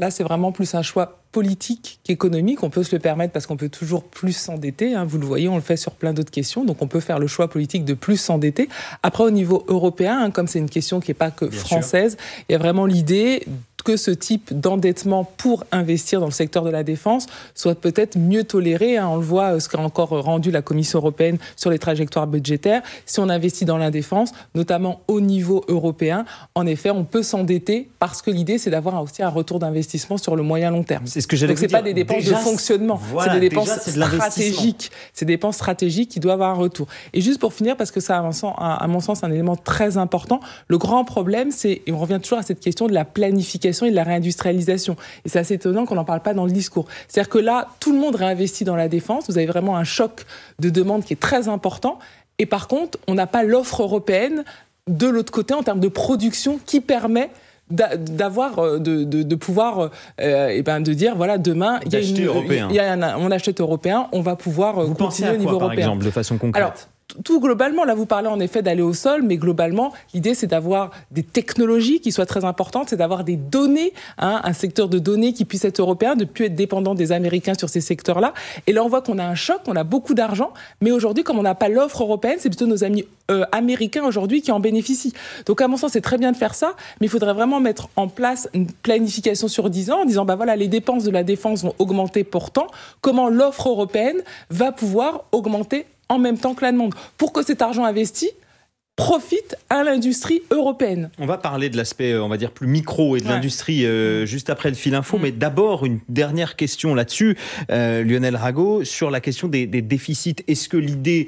Là, c'est vraiment plus un choix politique qu'économique. On peut se le permettre parce qu'on peut toujours plus s'endetter. Vous le voyez, on le fait sur plein d'autres questions. Donc, on peut faire le choix politique de plus s'endetter. Après, au niveau européen, comme c'est une question qui n'est pas que française, il y a vraiment l'idée que ce type d'endettement pour investir dans le secteur de la défense soit peut-être mieux toléré. On le voit, ce qu'a encore rendu la Commission européenne sur les trajectoires budgétaires. Si on investit dans la défense, notamment au niveau européen, en effet, on peut s'endetter parce que l'idée, c'est d'avoir aussi un retour d'investissement sur le moyen long terme. C'est ce que j'allais Donc, c'est pas des dépenses de fonctionnement, c'est des dépenses stratégiques. C'est des dépenses stratégiques qui doivent avoir un retour. Et juste pour finir, parce que ça, à mon sens, un élément très important, le grand problème, c'est, et on revient toujours à cette question de la planification et de la réindustrialisation. Et c'est assez étonnant qu'on n'en parle pas dans le discours. C'est-à-dire que là, tout le monde réinvestit dans la défense. Vous avez vraiment un choc de demande qui est très important. Et par contre, on n'a pas l'offre européenne de l'autre côté en termes de production qui permet de pouvoir de dire voilà, demain on achète européen, on va pouvoir continuer au niveau européen. Par exemple, de façon concrète. Alors, tout globalement, là vous parlez en effet d'aller au sol, mais globalement l'idée c'est d'avoir des technologies qui soient très importantes, c'est d'avoir des données, un secteur de données qui puisse être européen, de ne plus être dépendant des Américains sur ces secteurs-là. Et là on voit qu'on a un choc, on a beaucoup d'argent, mais aujourd'hui comme on n'a pas l'offre européenne, c'est plutôt nos amis américains aujourd'hui qui en bénéficient. Donc à mon sens c'est très bien de faire ça, mais il faudrait vraiment mettre en place une planification sur 10 ans en disant voilà, les dépenses de la défense vont augmenter pourtant, comment l'offre européenne va pouvoir augmenter en même temps que la demande, pour que cet argent investi profite à l'industrie européenne. On va parler de l'aspect, on va dire, plus micro et de l'industrie juste après le fil info, mais d'abord une dernière question là-dessus, Lionel Rago, sur la question des déficits. Est-ce que l'idée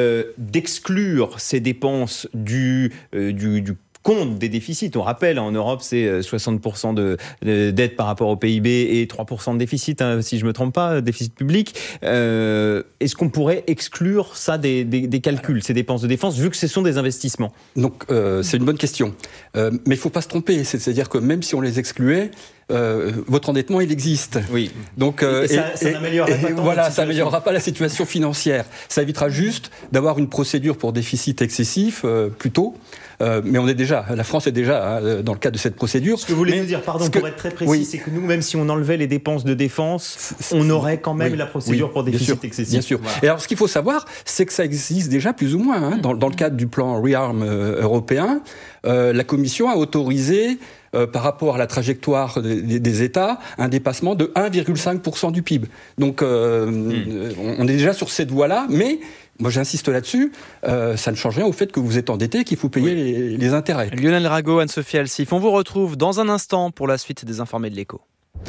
d'exclure ces dépenses du compte des déficits, on rappelle, en Europe, c'est 60% de dette par rapport au PIB et 3% de déficit, si je ne me trompe pas, déficit public. Est-ce qu'on pourrait exclure ça des calculs, ces dépenses de défense, vu que ce sont des investissements ? Donc, c'est une bonne question. Mais il ne faut pas se tromper. C'est-à-dire que même si on les excluait, votre endettement, il existe. Oui. Donc, ça n'améliorera pas voilà, ça n'améliorera pas la situation financière. Ça évitera juste d'avoir une procédure pour déficit excessif plus tôt. Mais la France est déjà dans le cadre de cette procédure. Ce que vous voulez nous dire, pour être très précis, c'est que nous, même si on enlevait les dépenses de défense, on aurait quand même la procédure pour déficit excessif. Bien sûr. Voilà. Et alors, ce qu'il faut savoir, c'est que ça existe déjà plus ou moins. Dans le cadre du plan ReArm européen, la Commission a autorisé, par rapport à la trajectoire des États, un dépassement de 1,5% du PIB. Donc, on est déjà sur cette voie-là, mais moi j'insiste là-dessus, ça ne change rien au fait que vous êtes endetté et qu'il faut payer les intérêts. Lionel Rago, Anne-Sophie Alsif, on vous retrouve dans un instant pour la suite des Informés de l'Écho.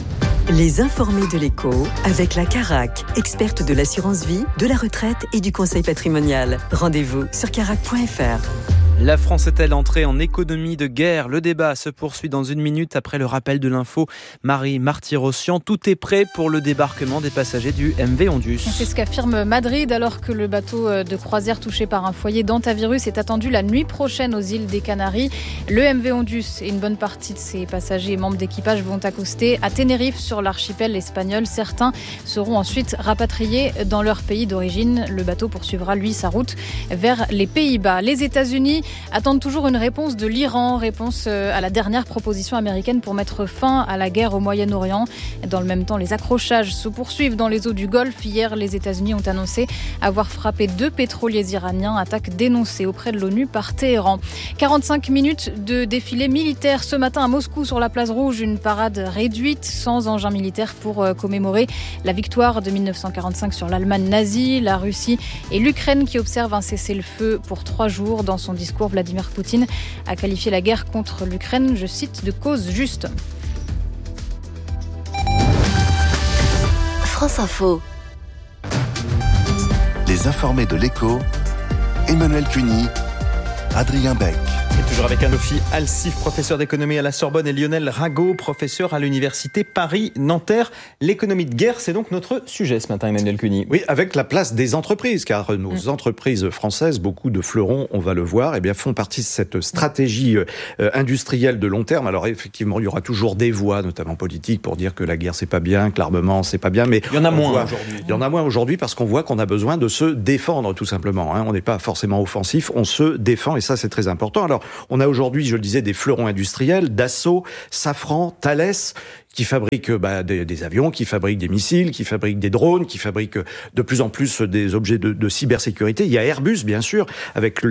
Les Informés de l'Écho avec la Carac, experte de l'assurance vie, de la retraite et du conseil patrimonial. Rendez-vous sur carac.fr. La France est-elle entrée en économie de guerre ? Le débat se poursuit dans une minute après le rappel de l'info. Marie Marty-Rossian, tout est prêt pour le débarquement des passagers du MV Ondus. C'est ce qu'affirme Madrid alors que le bateau de croisière touché par un foyer d'hantavirus est attendu la nuit prochaine aux îles des Canaries. Le MV Ondus et une bonne partie de ses passagers et membres d'équipage vont accoster à Tenerife sur l'archipel espagnol. Certains seront ensuite rapatriés dans leur pays d'origine. Le bateau poursuivra lui sa route vers les Pays-Bas. Les États-Unis attendent toujours une réponse de l'Iran, réponse à la dernière proposition américaine pour mettre fin à la guerre au Moyen-Orient. Dans le même temps, les accrochages se poursuivent dans les eaux du Golfe. Hier, les États-Unis ont annoncé avoir frappé 2 pétroliers iraniens, attaque dénoncée auprès de l'ONU par Téhéran. 45 minutes de défilé militaire ce matin à Moscou sur la place Rouge, une parade réduite sans engin militaire pour commémorer la victoire de 1945 sur l'Allemagne nazie, la Russie et l'Ukraine qui observent un cessez-le-feu pour 3 jours. Dans son discours, Vladimir Poutine a qualifié la guerre contre l'Ukraine, je cite, de cause juste. France Info. Les Informés de l'Écho, Emmanuel Cuny, Adrien Beck. Et toujours avec Anne-Sophie Alsif, professeur d'économie à la Sorbonne, et Lionel Rago, professeur à l'université Paris-Nanterre. L'économie de guerre, c'est donc notre sujet ce matin, Emmanuel Cuny. Oui, avec la place des entreprises, car nos entreprises françaises, beaucoup de fleurons, on va le voir, font partie de cette stratégie industrielle de long terme. Alors effectivement, il y aura toujours des voix, notamment politiques, pour dire que la guerre c'est pas bien, que l'armement c'est pas bien, mais il y en a moins aujourd'hui. Il y en a moins aujourd'hui parce qu'on voit qu'on a besoin de se défendre, tout simplement. On n'est pas forcément offensif, on se défend, et ça c'est très important. Alors, on a aujourd'hui, je le disais, des fleurons industriels, Dassault, Safran, Thales, qui fabriquent des avions, qui fabriquent des missiles, qui fabriquent des drones, qui fabriquent de plus en plus des objets de cybersécurité. Il y a Airbus, bien sûr, avec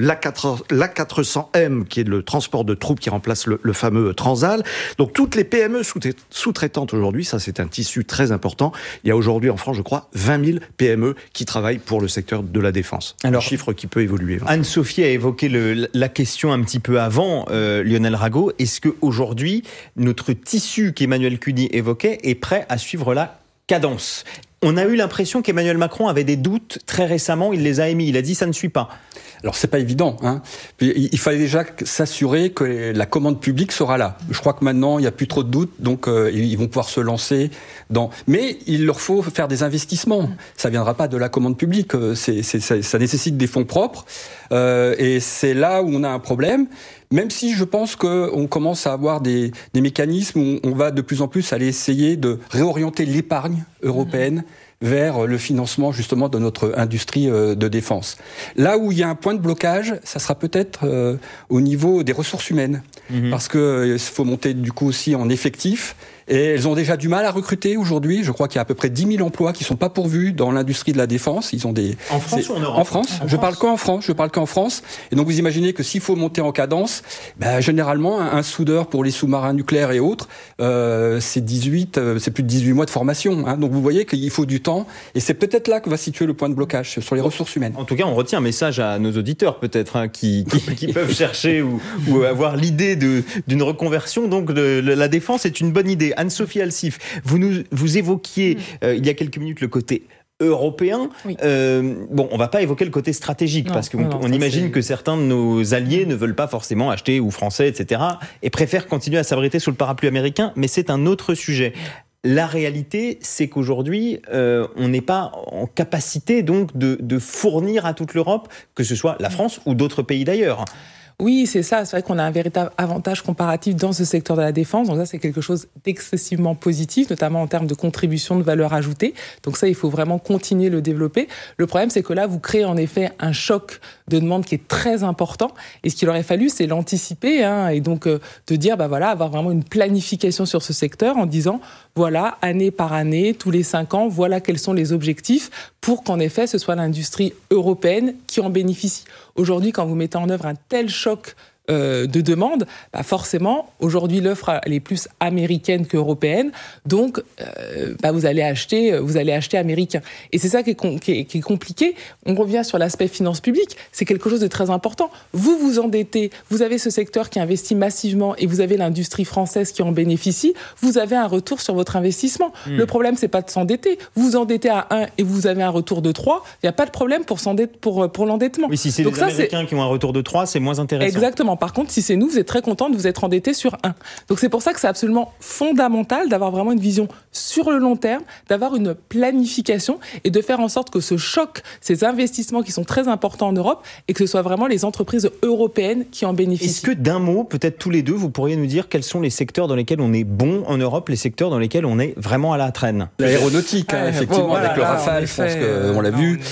l'A400M, qui est le transport de troupes qui remplace le fameux Transal. Donc toutes les PME sous-traitantes aujourd'hui, ça c'est un tissu très important. Il y a aujourd'hui en France, je crois, 20 000 PME qui travaillent pour le secteur de la défense. Alors, un chiffre qui peut évoluer. Anne-Sophie a évoqué la question un petit peu avant, Lionel Rago. Est-ce qu'aujourd'hui, notre tissu qu'Emmanuel Cuny évoquait est prêt à suivre la cadence? On a eu l'impression qu'Emmanuel Macron avait des doutes très récemment, il les a émis, il a dit ça ne suit pas. Alors c'est pas évident, hein. Il fallait déjà s'assurer que la commande publique sera là. Je crois que maintenant il n'y a plus trop de doutes, donc ils vont pouvoir se lancer dans. Mais il leur faut faire des investissements. Ça viendra pas de la commande publique. Ça nécessite des fonds propres, et c'est là où on a un problème. Même si je pense qu'on commence à avoir des mécanismes où on va de plus en plus aller essayer de réorienter l'épargne européenne vers le financement justement de notre industrie de défense. Là où il y a un point de blocage, ça sera peut-être au niveau des ressources humaines, parce que il faut monter du coup aussi en effectif. Et elles ont déjà du mal à recruter aujourd'hui. Je crois qu'il y a à peu près 10 000 emplois qui sont pas pourvus dans l'industrie de la défense. Ils ont des... En France ou en Europe? En France. Je parle qu'en France. Et donc vous imaginez que s'il faut monter en cadence, généralement un soudeur pour les sous-marins nucléaires et autres, c'est plus de 18 mois de formation. Hein. Donc vous voyez qu'il faut du temps. Et c'est peut-être là que va situer le point de blocage sur les ressources humaines. En tout cas, on retient un message à nos auditeurs peut-être qui peuvent chercher ou avoir l'idée d'une reconversion. Donc la défense est une bonne idée. Anne-Sophie Alsif, vous évoquiez il y a quelques minutes le côté européen. Oui. On va pas évoquer le côté stratégique parce qu'on imagine que certains de nos alliés ne veulent pas forcément acheter ou français, etc. et préfèrent continuer à s'abriter sous le parapluie américain, mais c'est un autre sujet. La réalité, c'est qu'aujourd'hui, on n'est pas en capacité donc de fournir à toute l'Europe, que ce soit la France ou d'autres pays d'ailleurs. Oui, c'est ça. C'est vrai qu'on a un véritable avantage comparatif dans ce secteur de la défense. Donc ça, c'est quelque chose d'excessivement positif, notamment en termes de contribution de valeur ajoutée. Donc ça, il faut vraiment continuer de le développer. Le problème, c'est que là, vous créez en effet un choc de demande qui est très important. Et ce qu'il aurait fallu, c'est l'anticiper, et donc de dire, avoir vraiment une planification sur ce secteur en disant, voilà, année par année, tous les 5 ans, voilà quels sont les objectifs pour qu'en effet, ce soit l'industrie européenne qui en bénéficie. Aujourd'hui, quand vous mettez en œuvre un tel choc de demande, forcément, aujourd'hui, l'offre elle est plus américaine qu'européenne, donc vous allez acheter américain. Et c'est ça qui est compliqué. On revient sur l'aspect finances publiques, c'est quelque chose de très important. Vous vous endettez, vous avez ce secteur qui investit massivement et vous avez l'industrie française qui en bénéficie, vous avez un retour sur votre investissement. Le problème, c'est pas de s'endetter. Vous vous endettez à 1 et vous avez un retour de 3, il n'y a pas de problème pour l'endettement. Oui, si c'est les Américains qui ont un retour de 3, c'est moins intéressant. Exactement. Par contre, si c'est nous, vous êtes très content de vous être endetté sur 1. Donc c'est pour ça que c'est absolument fondamental d'avoir vraiment une vision sur le long terme, d'avoir une planification et de faire en sorte que ce choc, ces investissements qui sont très importants en Europe, et que ce soit vraiment les entreprises européennes qui en bénéficient. Est-ce que d'un mot, peut-être tous les deux, vous pourriez nous dire quels sont les secteurs dans lesquels on est bon en Europe, les secteurs dans lesquels on est vraiment à la traîne? L'aéronautique, effectivement, avec le Rafale, je pense qu'on l'a vu.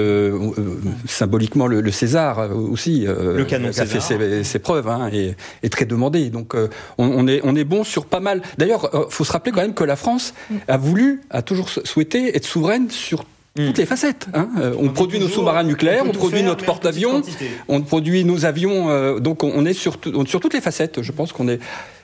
Symboliquement, le César aussi, le canon qui a fait ses preuves, est très demandé. Donc on est bon sur pas mal. D'ailleurs, faut se rappeler quand même que la France a toujours souhaité être souveraine sur toutes les facettes. On produit nos sous-marins nucléaires, on produit notre porte-avions, on produit nos avions. Donc on est sur toutes les facettes. Je pense qu'on est...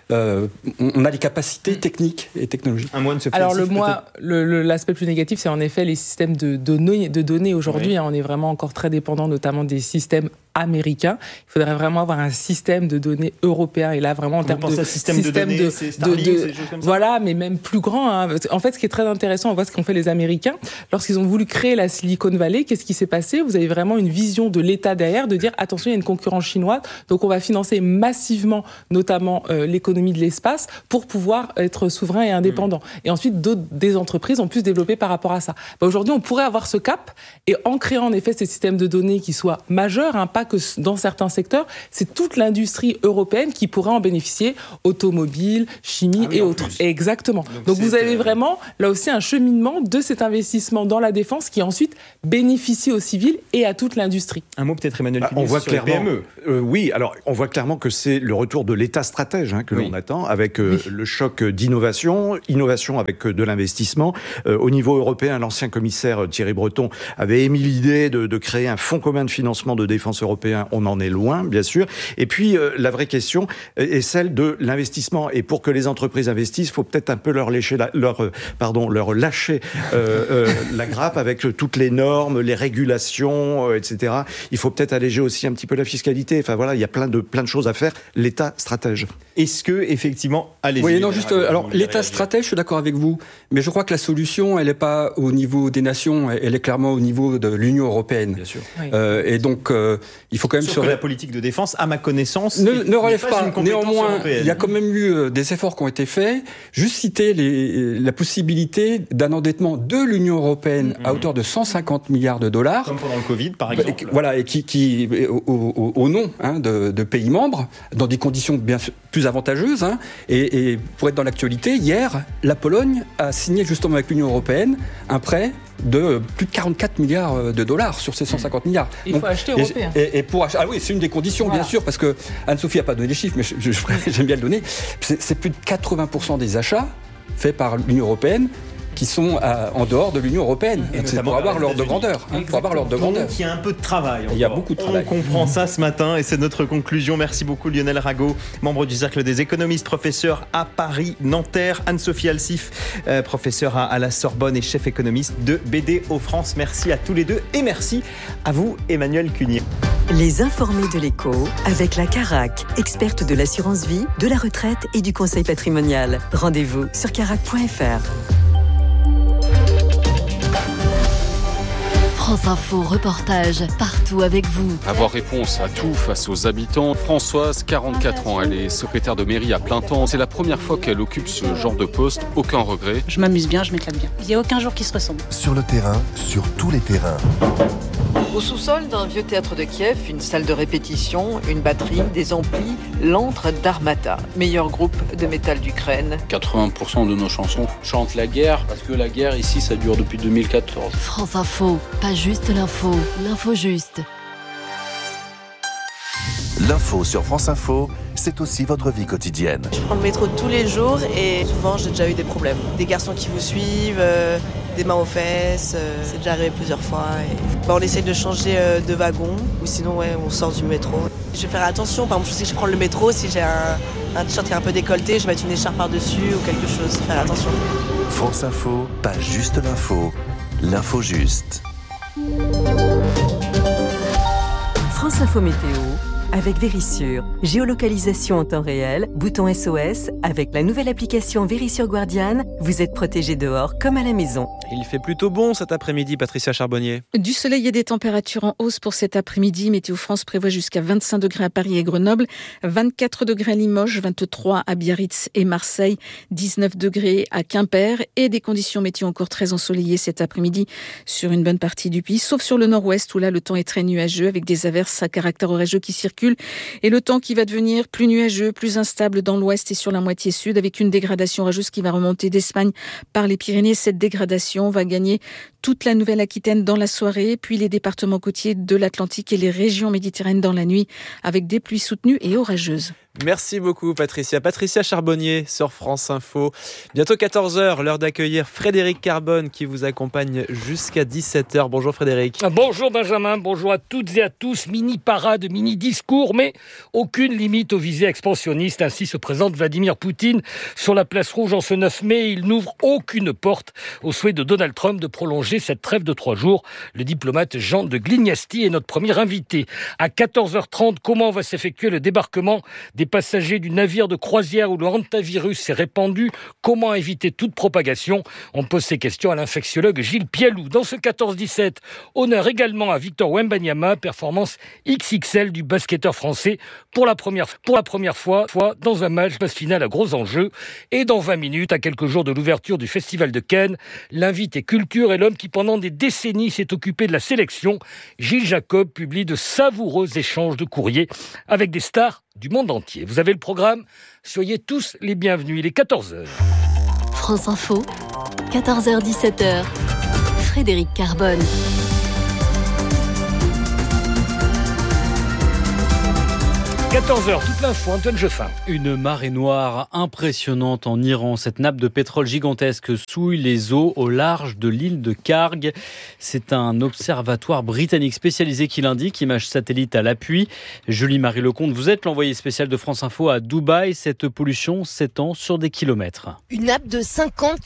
on a les capacités techniques et technologiques. Alors l'aspect plus négatif, c'est en effet les systèmes de données aujourd'hui. On est vraiment encore très dépendant, notamment des systèmes américains. Il faudrait vraiment avoir un système de données européen. Et là, vraiment en termes de système de données, c'est Starlink, ces choses comme ça. Voilà, mais même plus grand. En fait, ce qui est très intéressant, on voit ce qu'ont fait les Américains lorsqu'ils ont voulu créer la Silicon Valley. Qu'est-ce qui s'est passé? Vous avez vraiment une vision de l'État derrière, de dire attention, il y a une concurrence chinoise, donc on va financer massivement, notamment l'économie de l'espace, pour pouvoir être souverain et indépendant. Et ensuite, des entreprises ont pu se développer par rapport à ça. Aujourd'hui, on pourrait avoir ce cap, et en créant en effet ces systèmes de données qui soient majeurs, pas que dans certains secteurs, c'est toute l'industrie européenne qui pourrait en bénéficier, automobile, chimie et autres. Exactement. Donc vous avez vraiment là aussi un cheminement de cet investissement dans la défense qui ensuite bénéficie aux civils et à toute l'industrie. Un mot peut-être, Emmanuel Cuny, on voit sur les clairement, PME. oui, alors on voit clairement que c'est le retour de l'État stratège que l'on attend, avec le choc d'innovation, innovation avec de l'investissement. Au niveau européen, l'ancien commissaire Thierry Breton avait émis l'idée de créer un fonds commun de financement de défense européen. On en est loin, bien sûr. Et puis, la vraie question est celle de l'investissement. Et pour que les entreprises investissent, il faut peut-être un peu leur lâcher la grappe avec toutes les normes, les régulations, etc. Il faut peut-être alléger aussi un petit peu la fiscalité. Enfin voilà, il y a plein de choses à faire. L'État stratège. Est-ce que effectivement, allez-y. Oui, non, juste. Alors, l'État stratège, je suis d'accord avec vous, mais je crois que la solution, elle n'est pas au niveau des nations, elle est clairement au niveau de l'Union européenne. Bien sûr. Oui. Et donc, il faut quand même que la politique de défense, à ma connaissance, ne relève pas. Néanmoins, il y a quand même eu des efforts qui ont été faits. Juste citer la possibilité d'un endettement de l'Union européenne à hauteur de 150 milliards de dollars. Comme pendant le Covid, par exemple. Voilà, et qui au nom de pays membres, dans des conditions bien plus avantageuses. Et pour être dans l'actualité, hier, la Pologne a signé justement avec l'Union européenne un prêt de plus de 44 milliards de dollars sur ces 150 milliards. Il faut acheter européen. Et pour acheter, oui, c'est une des conditions, bien sûr, parce que Anne-Sophie n'a pas donné les chiffres, mais j'aime bien le donner. C'est plus de 80% des achats faits par l'Union européenne qui sont en dehors de l'Union européenne. Et c'est pour avoir l'ordre de grandeur. Pour avoir l'ordre de grandeur. Donc il y a un peu de travail. Il y a beaucoup de travail. On comprend ça ce matin et c'est notre conclusion. Merci beaucoup Lionel Rago, membre du Cercle des économistes, professeur à Paris-Nanterre. Anne-Sophie Alsif, professeure à la Sorbonne et chef économiste de BDO France. Merci à tous les deux et merci à vous Emmanuel Cuny. Les informés de l'écho avec la Carac, experte de l'assurance vie, de la retraite et du conseil patrimonial. Rendez-vous sur carac.fr. France Info, reportage partout avec vous. Avoir réponse à tout face aux habitants. Françoise, 44 ans, elle est secrétaire de mairie à plein temps. C'est la première fois qu'elle occupe ce genre de poste. Aucun regret. Je m'amuse bien, je m'éclate bien. Il n'y a aucun jour qui se ressemble. Sur le terrain, sur tous les terrains. Au sous-sol d'un vieux théâtre de Kiev, une salle de répétition, une batterie, des amplis, l'antre d'Armata, meilleur groupe de métal d'Ukraine. 80% de nos chansons chantent la guerre, parce que la guerre ici, ça dure depuis 2014. France Info, pas juste l'info, l'info juste. L'info sur France Info, c'est aussi votre vie quotidienne. Je prends le métro tous les jours et souvent j'ai déjà eu des problèmes. Des garçons qui vous suivent, des mains aux fesses, c'est déjà arrivé plusieurs fois. Et... on essaye de changer de wagon ou sinon on sort du métro. Je vais faire attention, par exemple je sais que je prends le métro, si j'ai un t-shirt qui est un peu décolleté, je vais mettre une écharpe par-dessus ou quelque chose, faire attention. France Info, pas juste l'info, l'info juste. France Info Météo avec Vérissure. Géolocalisation en temps réel, bouton SOS. Avec la nouvelle application Vérissure Guardian, vous êtes protégé dehors comme à la maison. Il fait plutôt bon cet après-midi, Patricia Charbonnier. Du soleil et des températures en hausse pour cet après-midi. Météo France prévoit jusqu'à 25 degrés à Paris et Grenoble, 24 degrés à Limoges, 23 à Biarritz et Marseille, 19 degrés à Quimper et des conditions météo encore très ensoleillées cet après-midi sur une bonne partie du pays, sauf sur le nord-ouest où là le temps est très nuageux avec des averses à caractère orageux qui circulent et le temps qui va devenir plus nuageux, plus instable dans l'ouest et sur la moitié sud avec une dégradation orageuse qui va remonter d'Espagne par les Pyrénées. Cette dégradation va gagner toute la Nouvelle-Aquitaine dans la soirée, puis les départements côtiers de l'Atlantique et les régions méditerranéennes dans la nuit avec des pluies soutenues et orageuses. Merci beaucoup Patricia. Patricia Charbonnier sur France Info. Bientôt 14h, l'heure d'accueillir Frédéric Carbone qui vous accompagne jusqu'à 17h. Bonjour Frédéric. Bonjour Benjamin, bonjour à toutes et à tous. Mini parade, mini discours, mais aucune limite aux visées expansionnistes. Ainsi se présente Vladimir Poutine sur la place rouge en ce 9 mai. Il n'ouvre aucune porte au souhait de Donald Trump de prolonger cette trêve de 3 jours. Le diplomate Jean de Glignasti est notre premier invité. À 14h30, comment va s'effectuer le débarquement des passagers du navire de croisière où le hantavirus s'est répandu. Comment éviter toute propagation? On pose ces questions à l'infectiologue Gilles Pialou. Dans ce 14-17, honneur également à Victor Wembanyama, performance XXL du basketteur français pour la première fois dans un match passe finale à gros enjeux. Et dans 20 minutes, à quelques jours de l'ouverture du Festival de Cannes, l'invité culture est l'homme qui pendant des décennies s'est occupé de la sélection. Gilles Jacob publie de savoureux échanges de courriers avec des stars du monde entier. Vous avez le programme, soyez tous les bienvenus. Il est 14h. France Info, 14h-17h, Frédéric Carbone. 14h, toute l'info, Antoine Jeffin. Une marée noire impressionnante en Iran. Cette nappe de pétrole gigantesque souille les eaux au large de l'île de Karg. C'est un observatoire britannique spécialisé qui l'indique, image satellite à l'appui. Julie-Marie Lecomte, vous êtes l'envoyée spéciale de France Info à Dubaï. Cette pollution s'étend sur des kilomètres. Une nappe de 50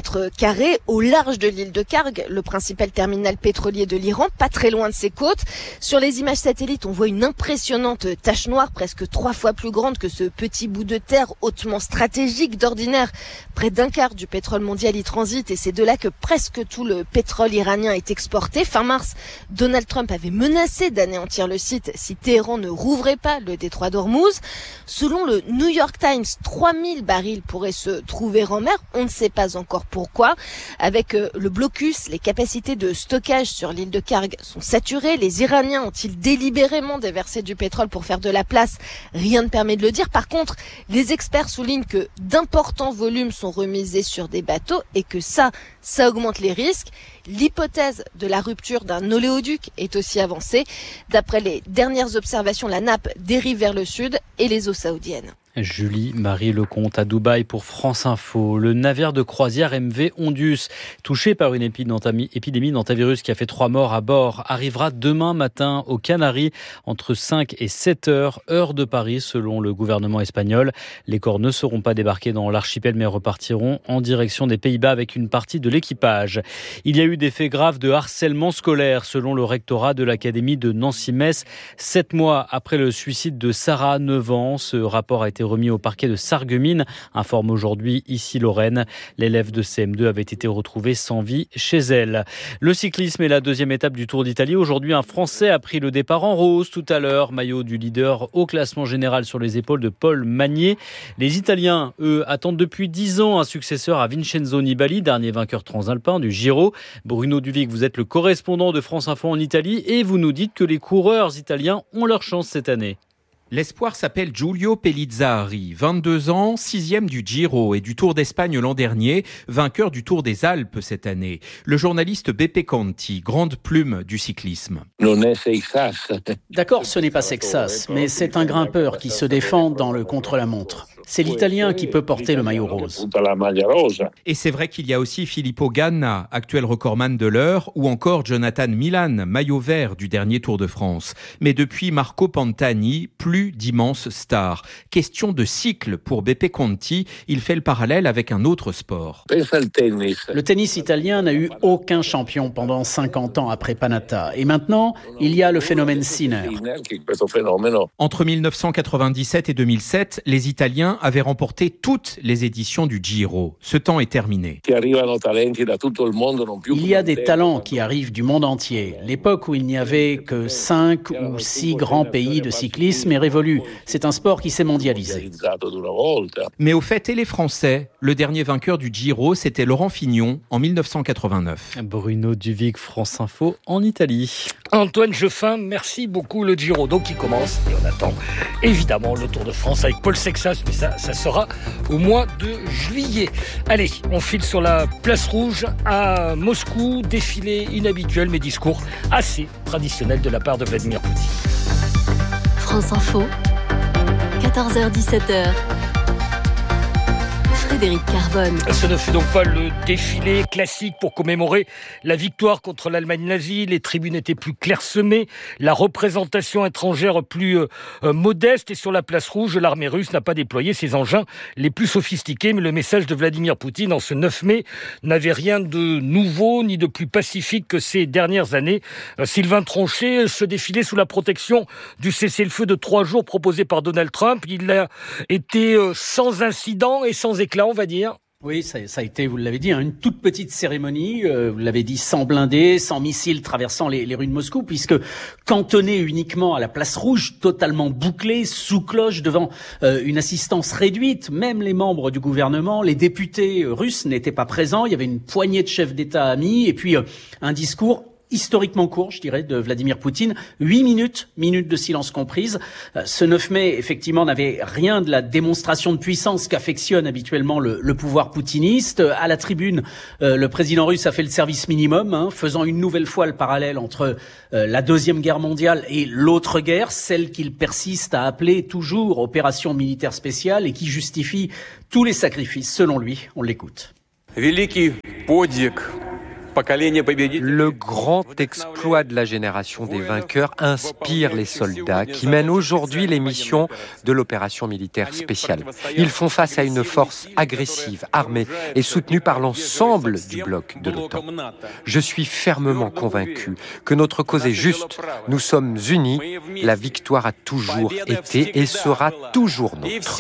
km² au large de l'île de Karg, le principal terminal pétrolier de l'Iran, pas très loin de ses côtes. Sur les images satellites, on voit une impressionnante tache noire, presque 3 fois plus grande que ce petit bout de terre hautement stratégique. D'ordinaire, près d'un quart du pétrole mondial y transite et c'est de là que presque tout le pétrole iranien est exporté. Fin mars, Donald Trump avait menacé d'anéantir le site si Téhéran ne rouvrait pas le détroit d'Ormuz. Selon le New York Times, 3000 barils pourraient se trouver en mer. On ne sait pas encore pourquoi. Avec le blocus, les capacités de stockage sur l'île de Karg sont saturées. Les Iraniens ont-ils délibérément déversé du pétrole pour faire de la place? Rien ne permet de le dire. Par contre, les experts soulignent que d'importants volumes sont remisés sur des bateaux et que ça augmente les risques. L'hypothèse de la rupture d'un oléoduc est aussi avancée. D'après les dernières observations, la nappe dérive vers le sud et les eaux saoudiennes. Julie-Marie Lecomte à Dubaï pour France Info. Le navire de croisière MV Ondius, touché par une épidémie d'hantavirus qui a fait 3 morts à bord, arrivera demain matin aux Canaries entre 5 et 7 heures, heure de Paris, selon le gouvernement espagnol. Les corps ne seront pas débarqués dans l'archipel mais repartiront en direction des Pays-Bas avec une partie de l'équipage. Il y a eu des faits graves de harcèlement scolaire, selon le rectorat de l'académie de Nancy-Metz. 7 mois après le suicide de Sarah, 9 ans, ce rapport a été remis au parquet de Sarreguemines, informe aujourd'hui ici Lorraine. L'élève de CM2 avait été retrouvé sans vie chez elle. Le cyclisme est la deuxième étape du Tour d'Italie. Aujourd'hui, un Français a pris le départ en rose tout à l'heure. Maillot du leader au classement général sur les épaules de Paul Magnier. Les Italiens, eux, attendent depuis 10 ans un successeur à Vincenzo Nibali, dernier vainqueur transalpin du Giro. Bruno Duvic, vous êtes le correspondant de France Info en Italie et vous nous dites que les coureurs italiens ont leur chance cette année. L'espoir s'appelle Giulio Pellizzari, 22 ans, 6e du Giro et du Tour d'Espagne l'an dernier, vainqueur du Tour des Alpes cette année. Le journaliste Beppe Conti, grande plume du cyclisme. D'accord, ce n'est pas Seixas, mais c'est un grimpeur qui se défend dans le contre-la-montre. C'est l'Italien qui peut porter le maillot rose. Et c'est vrai qu'il y a aussi Filippo Ganna, actuel recordman de l'heure, ou encore Jonathan Milan, maillot vert du dernier Tour de France. Mais depuis Marco Pantani, plus d'immenses stars. Question de cycle pour Beppe Conti, il fait le parallèle avec un autre sport. Le tennis italien n'a eu aucun champion pendant 50 ans après Panatta. Et maintenant, il y a le phénomène Sinner. Entre 1997 et 2007, les Italiens avaient remporté toutes les éditions du Giro. Ce temps est terminé. Il y a des talents qui arrivent du monde entier. L'époque où il n'y avait que 5 ou 6 grands pays de cyclisme est révolue. C'est un sport qui s'est mondialisé. Mais au fait, et les Français? Le dernier vainqueur du Giro, c'était Laurent Fignon en 1989. Bruno Duvic, France Info en Italie. Antoine Jeffin, merci beaucoup. Le Giro donc qui commence et on attend évidemment le Tour de France avec Paul Seixas, mais ça sera au mois de juillet. Allez, on file sur la place rouge à Moscou, défilé inhabituel mais discours assez traditionnel de la part de Vladimir Poutine. France Info, 14h-17h, Frédéric Carbone. Ce ne fut donc pas le défilé classique pour commémorer la victoire contre l'Allemagne nazie. Les tribunes étaient plus clairsemées, la représentation étrangère plus modeste, et sur la place rouge, l'armée russe n'a pas déployé ses engins les plus sophistiqués. Mais le message de Vladimir Poutine en ce 9 mai n'avait rien de nouveau ni de plus pacifique que ces dernières années. Sylvain Tronchet, ce défilé sous la protection du cessez-le-feu de 3 jours proposé par Donald Trump, il a été sans incident et sans éclat, on va dire. Oui, ça a été, vous l'avez dit, une toute petite cérémonie, vous l'avez dit, sans blindés, sans missiles traversant les rues de Moscou, puisque cantonné uniquement à la place rouge, totalement bouclé, sous cloche, devant une assistance réduite, même les membres du gouvernement, les députés russes n'étaient pas présents, il y avait une poignée de chefs d'État amis, et puis un discours historiquement court, je dirais, de Vladimir Poutine. 8 minutes de silence comprises. Ce 9 mai, effectivement, n'avait rien de la démonstration de puissance qu'affectionne habituellement le pouvoir poutiniste. À la tribune, le président russe a fait le service minimum, faisant une nouvelle fois le parallèle entre la Deuxième Guerre mondiale et l'autre guerre, celle qu'il persiste à appeler toujours opération militaire spéciale et qui justifie tous les sacrifices, selon lui. On l'écoute. Le grand exploit de la génération des vainqueurs inspire les soldats qui mènent aujourd'hui les missions de l'opération militaire spéciale. Ils font face à une force agressive, armée et soutenue par l'ensemble du bloc de l'OTAN. Je suis fermement convaincu que notre cause est juste. Nous sommes unis. La victoire a toujours été et sera toujours nôtre.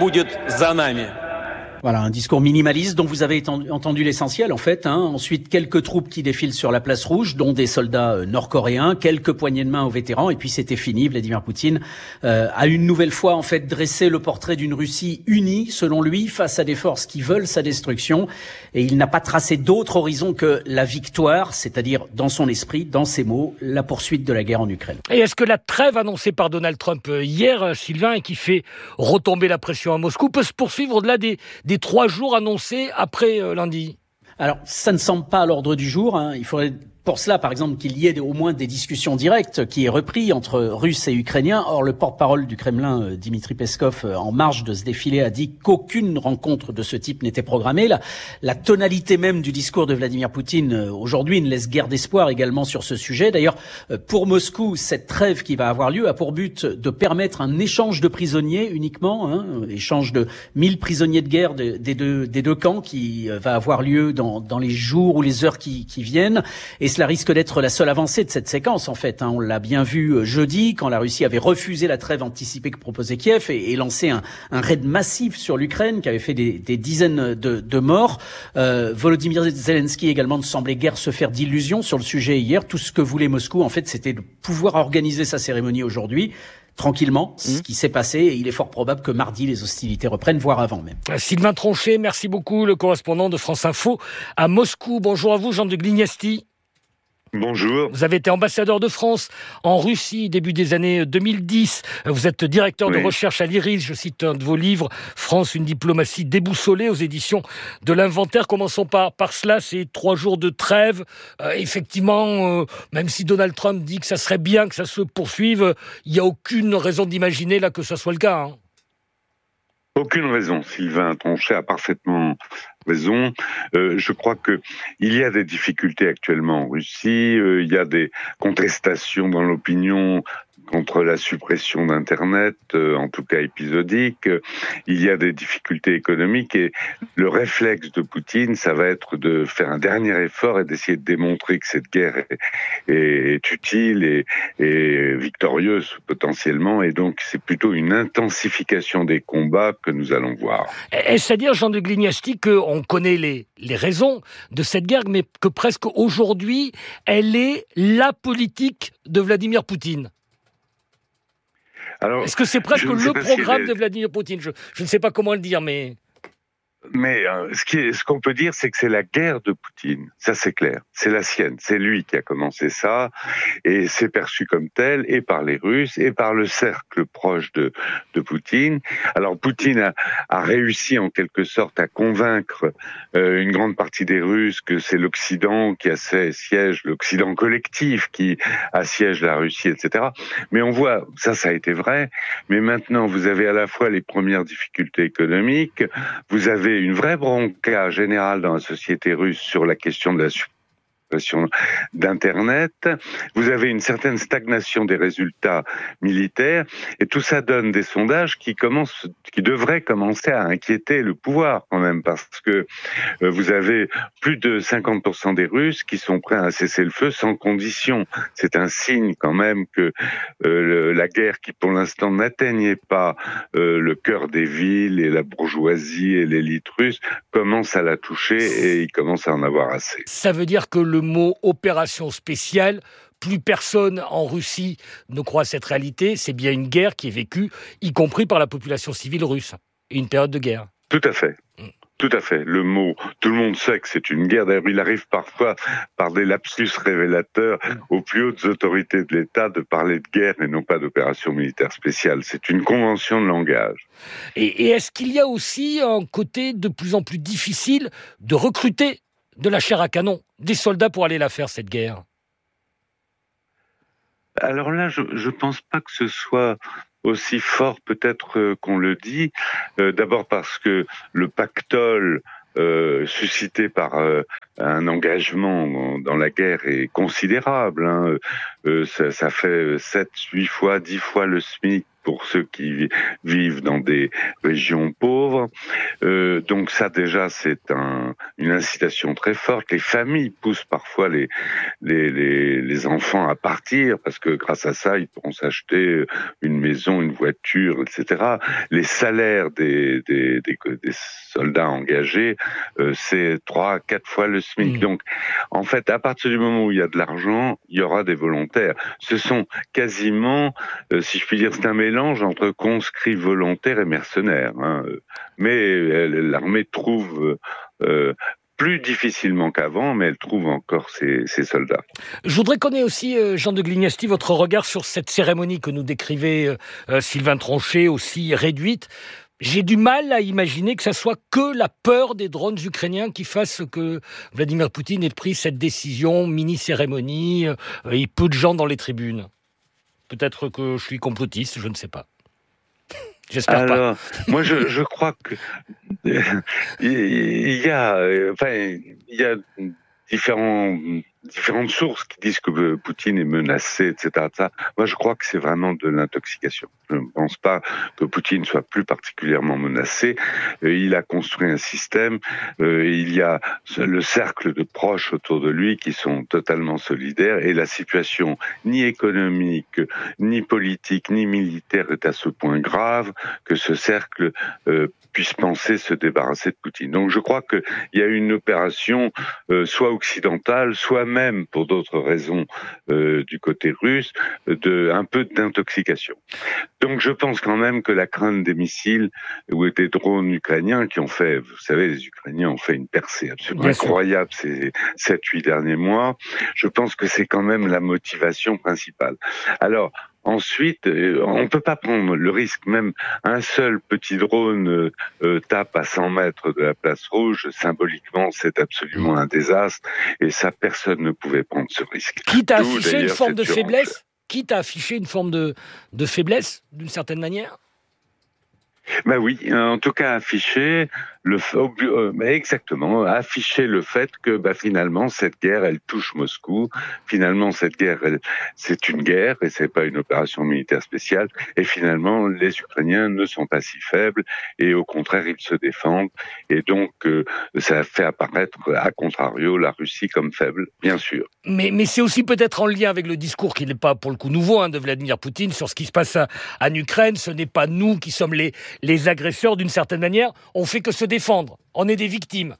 Voilà, un discours minimaliste dont vous avez entendu l'essentiel en fait. Ensuite, quelques troupes qui défilent sur la place rouge, dont des soldats nord-coréens, quelques poignées de main aux vétérans, et puis c'était fini. Vladimir Poutine a une nouvelle fois en fait dressé le portrait d'une Russie unie, selon lui, face à des forces qui veulent sa destruction. Et il n'a pas tracé d'autre horizon que la victoire, c'est-à-dire dans son esprit, dans ses mots, la poursuite de la guerre en Ukraine. Et est-ce que la trêve annoncée par Donald Trump hier, Sylvain, et qui fait retomber la pression à Moscou, peut se poursuivre au-delà des 3 jours annoncés après lundi? Alors, ça ne semble pas à l'ordre du jour. Il faudrait pour cela, par exemple, qu'il y ait au moins des discussions directes qui est repris entre Russes et Ukrainiens. Or, le porte-parole du Kremlin, Dmitri Peskov, en marge de ce défilé, a dit qu'aucune rencontre de ce type n'était programmée. La tonalité même du discours de Vladimir Poutine aujourd'hui ne laisse guère d'espoir également sur ce sujet. D'ailleurs, pour Moscou, cette trêve qui va avoir lieu a pour but de permettre un échange de prisonniers uniquement, échange de 1000 prisonniers de guerre des deux camps qui va avoir lieu dans les jours ou les heures qui viennent. Et cela risque d'être la seule avancée de cette séquence, en fait. On l'a bien vu jeudi, quand la Russie avait refusé la trêve anticipée que proposait Kiev et lancé un raid massif sur l'Ukraine qui avait fait des dizaines de morts. Volodymyr Zelensky également ne semblait guère se faire d'illusions sur le sujet hier. Tout ce que voulait Moscou, en fait, c'était de pouvoir organiser sa cérémonie aujourd'hui tranquillement, ce qui s'est passé, et il est fort probable que mardi les hostilités reprennent, voire avant même. Sylvain Tronchet, merci beaucoup, le correspondant de France Info à Moscou. Bonjour à vous, Jean de Glignasti. Bonjour. Vous avez été ambassadeur de France en Russie début des années 2010. Vous êtes directeur de recherche à l'IRIS. Je cite un de vos livres, France, une diplomatie déboussolée, aux éditions de l'Inventaire. Commençons par cela, ces 3 jours de trêve. Effectivement, même si Donald Trump dit que ça serait bien que ça se poursuive, il n'y a aucune raison d'imaginer là que ça soit le cas. Aucune raison. Sylvain Tronchet a parfaitement raison. Je crois que il y a des difficultés actuellement en Russie. Il y a des contestations dans l'opinion contre la suppression d'Internet, en tout cas épisodique. Il y a des difficultés économiques et le réflexe de Poutine, ça va être de faire un dernier effort et d'essayer de démontrer que cette guerre est utile et victorieuse potentiellement. Et donc, c'est plutôt une intensification des combats que nous allons voir. Est-ce à dire, Jean de Glignasti, qu'on connaît les raisons de cette guerre, mais que presque aujourd'hui, elle est la politique de Vladimir Poutine? Alors, est-ce que c'est presque le programme de Vladimir Poutine? Je ne sais pas comment le dire, mais... Mais ce qu'on peut dire, c'est que c'est la guerre de Poutine. Ça, c'est clair. C'est la sienne. C'est lui qui a commencé ça. Et c'est perçu comme tel, et par les Russes, et par le cercle proche de Poutine. Alors, Poutine a réussi, en quelque sorte, à convaincre une grande partie des Russes que c'est l'Occident qui assiège, l'Occident collectif qui assiège la Russie, etc. Mais on voit, ça a été vrai. Mais maintenant, vous avez à la fois les premières difficultés économiques, vous avez avez une vraie bronca générale dans la société russe sur la question de la suppression d'Internet, vous avez une certaine stagnation des résultats militaires, et tout ça donne des sondages qui devraient commencer à inquiéter le pouvoir quand même, parce que vous avez plus de 50% des Russes qui sont prêts à cesser le feu sans condition. C'est un signe quand même que la guerre, qui pour l'instant n'atteignait pas le cœur des villes et la bourgeoisie et l'élite russe, commence à la toucher, et il commence à en avoir assez. Ça veut dire que le mot opération spéciale, plus personne en Russie ne croit à cette réalité, c'est bien une guerre qui est vécue, y compris par la population civile russe, une période de guerre. Tout à fait. Tout à fait. Le mot, tout le monde sait que c'est une guerre. D'ailleurs, il arrive parfois, par des lapsus révélateurs, aux plus hautes autorités de l'État de parler de guerre et non pas d'opération militaire spéciale. C'est une convention de langage. Et est-ce qu'il y a aussi un côté de plus en plus difficile de recruter de la chair à canon, des soldats pour aller la faire, cette guerre? Alors là, je pense pas que ce soit aussi fort peut-être qu'on le dit. D'abord parce que le pactole suscité par un engagement dans la guerre est considérable. Ça fait 7, 8 fois, 10 fois le SMIC pour ceux qui vivent dans des régions pauvres. Donc ça déjà c'est une incitation très forte. Les familles poussent parfois les enfants à partir parce que grâce à ça ils pourront s'acheter une maison, une voiture, etc. Les salaires des soldats engagés c'est 3-4 fois le SMIC. Donc en fait à partir du moment où il y a de l'argent, il y aura des volontaires. Ce sont quasiment, si je puis dire, c'est un mélange entre conscrits volontaires et mercenaires. Mais l'armée trouve plus difficilement qu'avant, mais elle trouve encore ses soldats. Je voudrais qu'on ait aussi, Jean de Glignasti, votre regard sur cette cérémonie que nous décrivait Sylvain Tronchet, aussi réduite. J'ai du mal à imaginer que ça soit que la peur des drones ukrainiens qui fasse que Vladimir Poutine ait pris cette décision, mini-cérémonie, et peu de gens dans les tribunes. Peut-être que je suis complotiste, je ne sais pas. J'espère pas. Moi, je crois que il y a différentes sources qui disent que Poutine est menacé, etc. Moi, je crois que c'est vraiment de l'intoxication. Je ne pense pas que Poutine soit plus particulièrement menacé. Il a construit un système. Il y a le cercle de proches autour de lui qui sont totalement solidaires. Et la situation, ni économique, ni politique, ni militaire, est à ce point grave que ce cercle puisse penser se débarrasser de Poutine. Donc, je crois qu'il y a une opération soit occidentale, soit même, pour d'autres raisons, du côté russe, un peu d'intoxication. Donc je pense quand même que la crainte des missiles ou des drones ukrainiens qui ont fait, vous savez, les Ukrainiens ont fait une percée absolument incroyable ces 7-8 derniers mois, je pense que c'est quand même la motivation principale. Alors, ensuite, on ne peut pas prendre le risque, même un seul petit drone tape à 100 mètres de la place rouge, symboliquement c'est absolument un désastre, et ça personne ne pouvait prendre ce risque. Quitte à afficher une forme de faiblesse, d'une certaine manière. Ben oui, en tout cas afficher afficher le fait que finalement cette guerre elle touche Moscou, finalement cette guerre c'est une guerre et c'est pas une opération militaire spéciale, et finalement les Ukrainiens ne sont pas si faibles et au contraire ils se défendent, et donc ça fait apparaître à contrario la Russie comme faible, bien sûr. Mais c'est aussi peut-être en lien avec le discours qui n'est pas pour le coup nouveau de Vladimir Poutine sur ce qui se passe en Ukraine. Ce n'est pas nous qui sommes les agresseurs d'une certaine manière, on fait que se défendre, on est des victimes.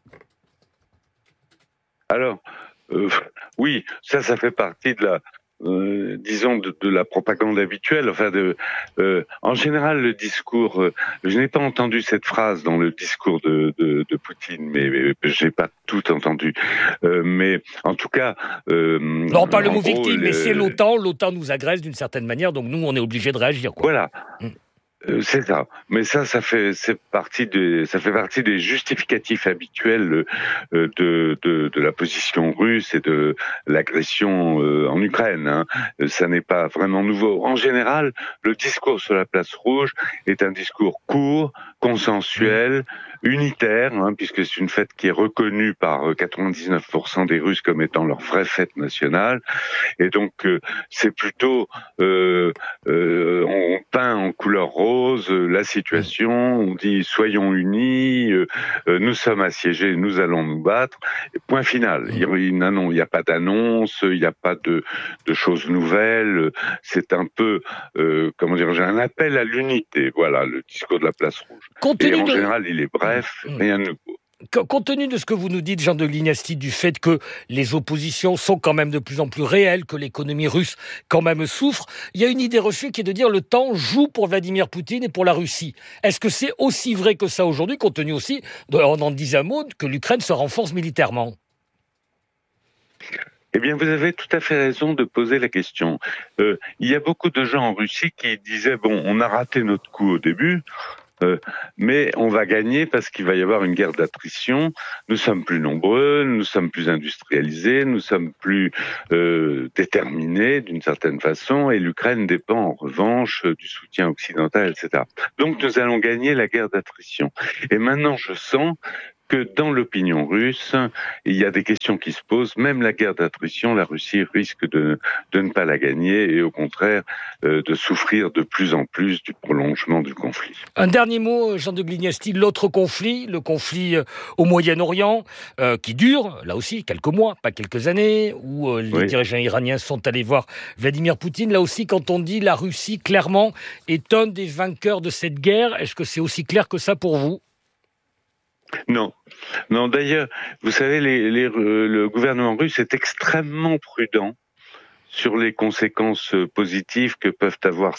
Alors, oui, ça fait partie de la, de la propagande habituelle. En général, le discours, je n'ai pas entendu cette phrase dans le discours de Poutine, mais je n'ai pas tout entendu. Mais en tout cas, non, pas le mot victime, mais c'est l'OTAN. L'OTAN nous agresse d'une certaine manière, donc nous, on est obligé de réagir. Voilà. C'est ça, mais ça fait partie des justificatifs habituels de la position russe et de l'agression en Ukraine. Ça n'est pas vraiment nouveau. En général, le discours sur la place rouge est un discours court, consensuel, unitaire, puisque c'est une fête qui est reconnue par 99% des Russes comme étant leur vraie fête nationale. Et donc, c'est plutôt, on peint en couleur rose la situation, on dit soyons unis, nous sommes assiégés, nous allons nous battre. Et point final. Il n'y a pas d'annonce, il n'y a pas de choses nouvelles. C'est un peu, un appel à l'unité. Voilà, le discours de la place rouge. Et en général, il est bref, rien de nouveau. Compte tenu de ce que vous nous dites, Jean de Glignasti, du fait que les oppositions sont quand même de plus en plus réelles, que l'économie russe quand même souffre, il y a une idée reçue qui est de dire le temps joue pour Vladimir Poutine et pour la Russie. Est-ce que c'est aussi vrai que ça aujourd'hui, compte tenu aussi, on en disait un mot, que l'Ukraine se renforce militairement ? Eh bien, vous avez tout à fait raison de poser la question. Il y a beaucoup de gens en Russie qui disaient, on a raté notre coup au début, mais on va gagner parce qu'il va y avoir une guerre d'attrition. Nous sommes plus nombreux, nous sommes plus industrialisés, nous sommes plus déterminés d'une certaine façon, et l'Ukraine dépend en revanche du soutien occidental, etc. Donc nous allons gagner la guerre d'attrition. Et maintenant, je sens que dans l'opinion russe, il y a des questions qui se posent. Même la guerre d'attrition, la Russie risque de ne pas la gagner et au contraire de souffrir de plus en plus du prolongement du conflit. Un dernier mot, Jean de Glignasti, l'autre conflit, le conflit au Moyen-Orient, qui dure, là aussi, quelques mois, pas quelques années, où les dirigeants iraniens sont allés voir Vladimir Poutine. Là aussi, quand on dit la Russie, clairement, est un des vainqueurs de cette guerre, est-ce que c'est aussi clair que ça pour vous ? Non. D'ailleurs, vous savez, le gouvernement russe est extrêmement prudent sur les conséquences positives que peut avoir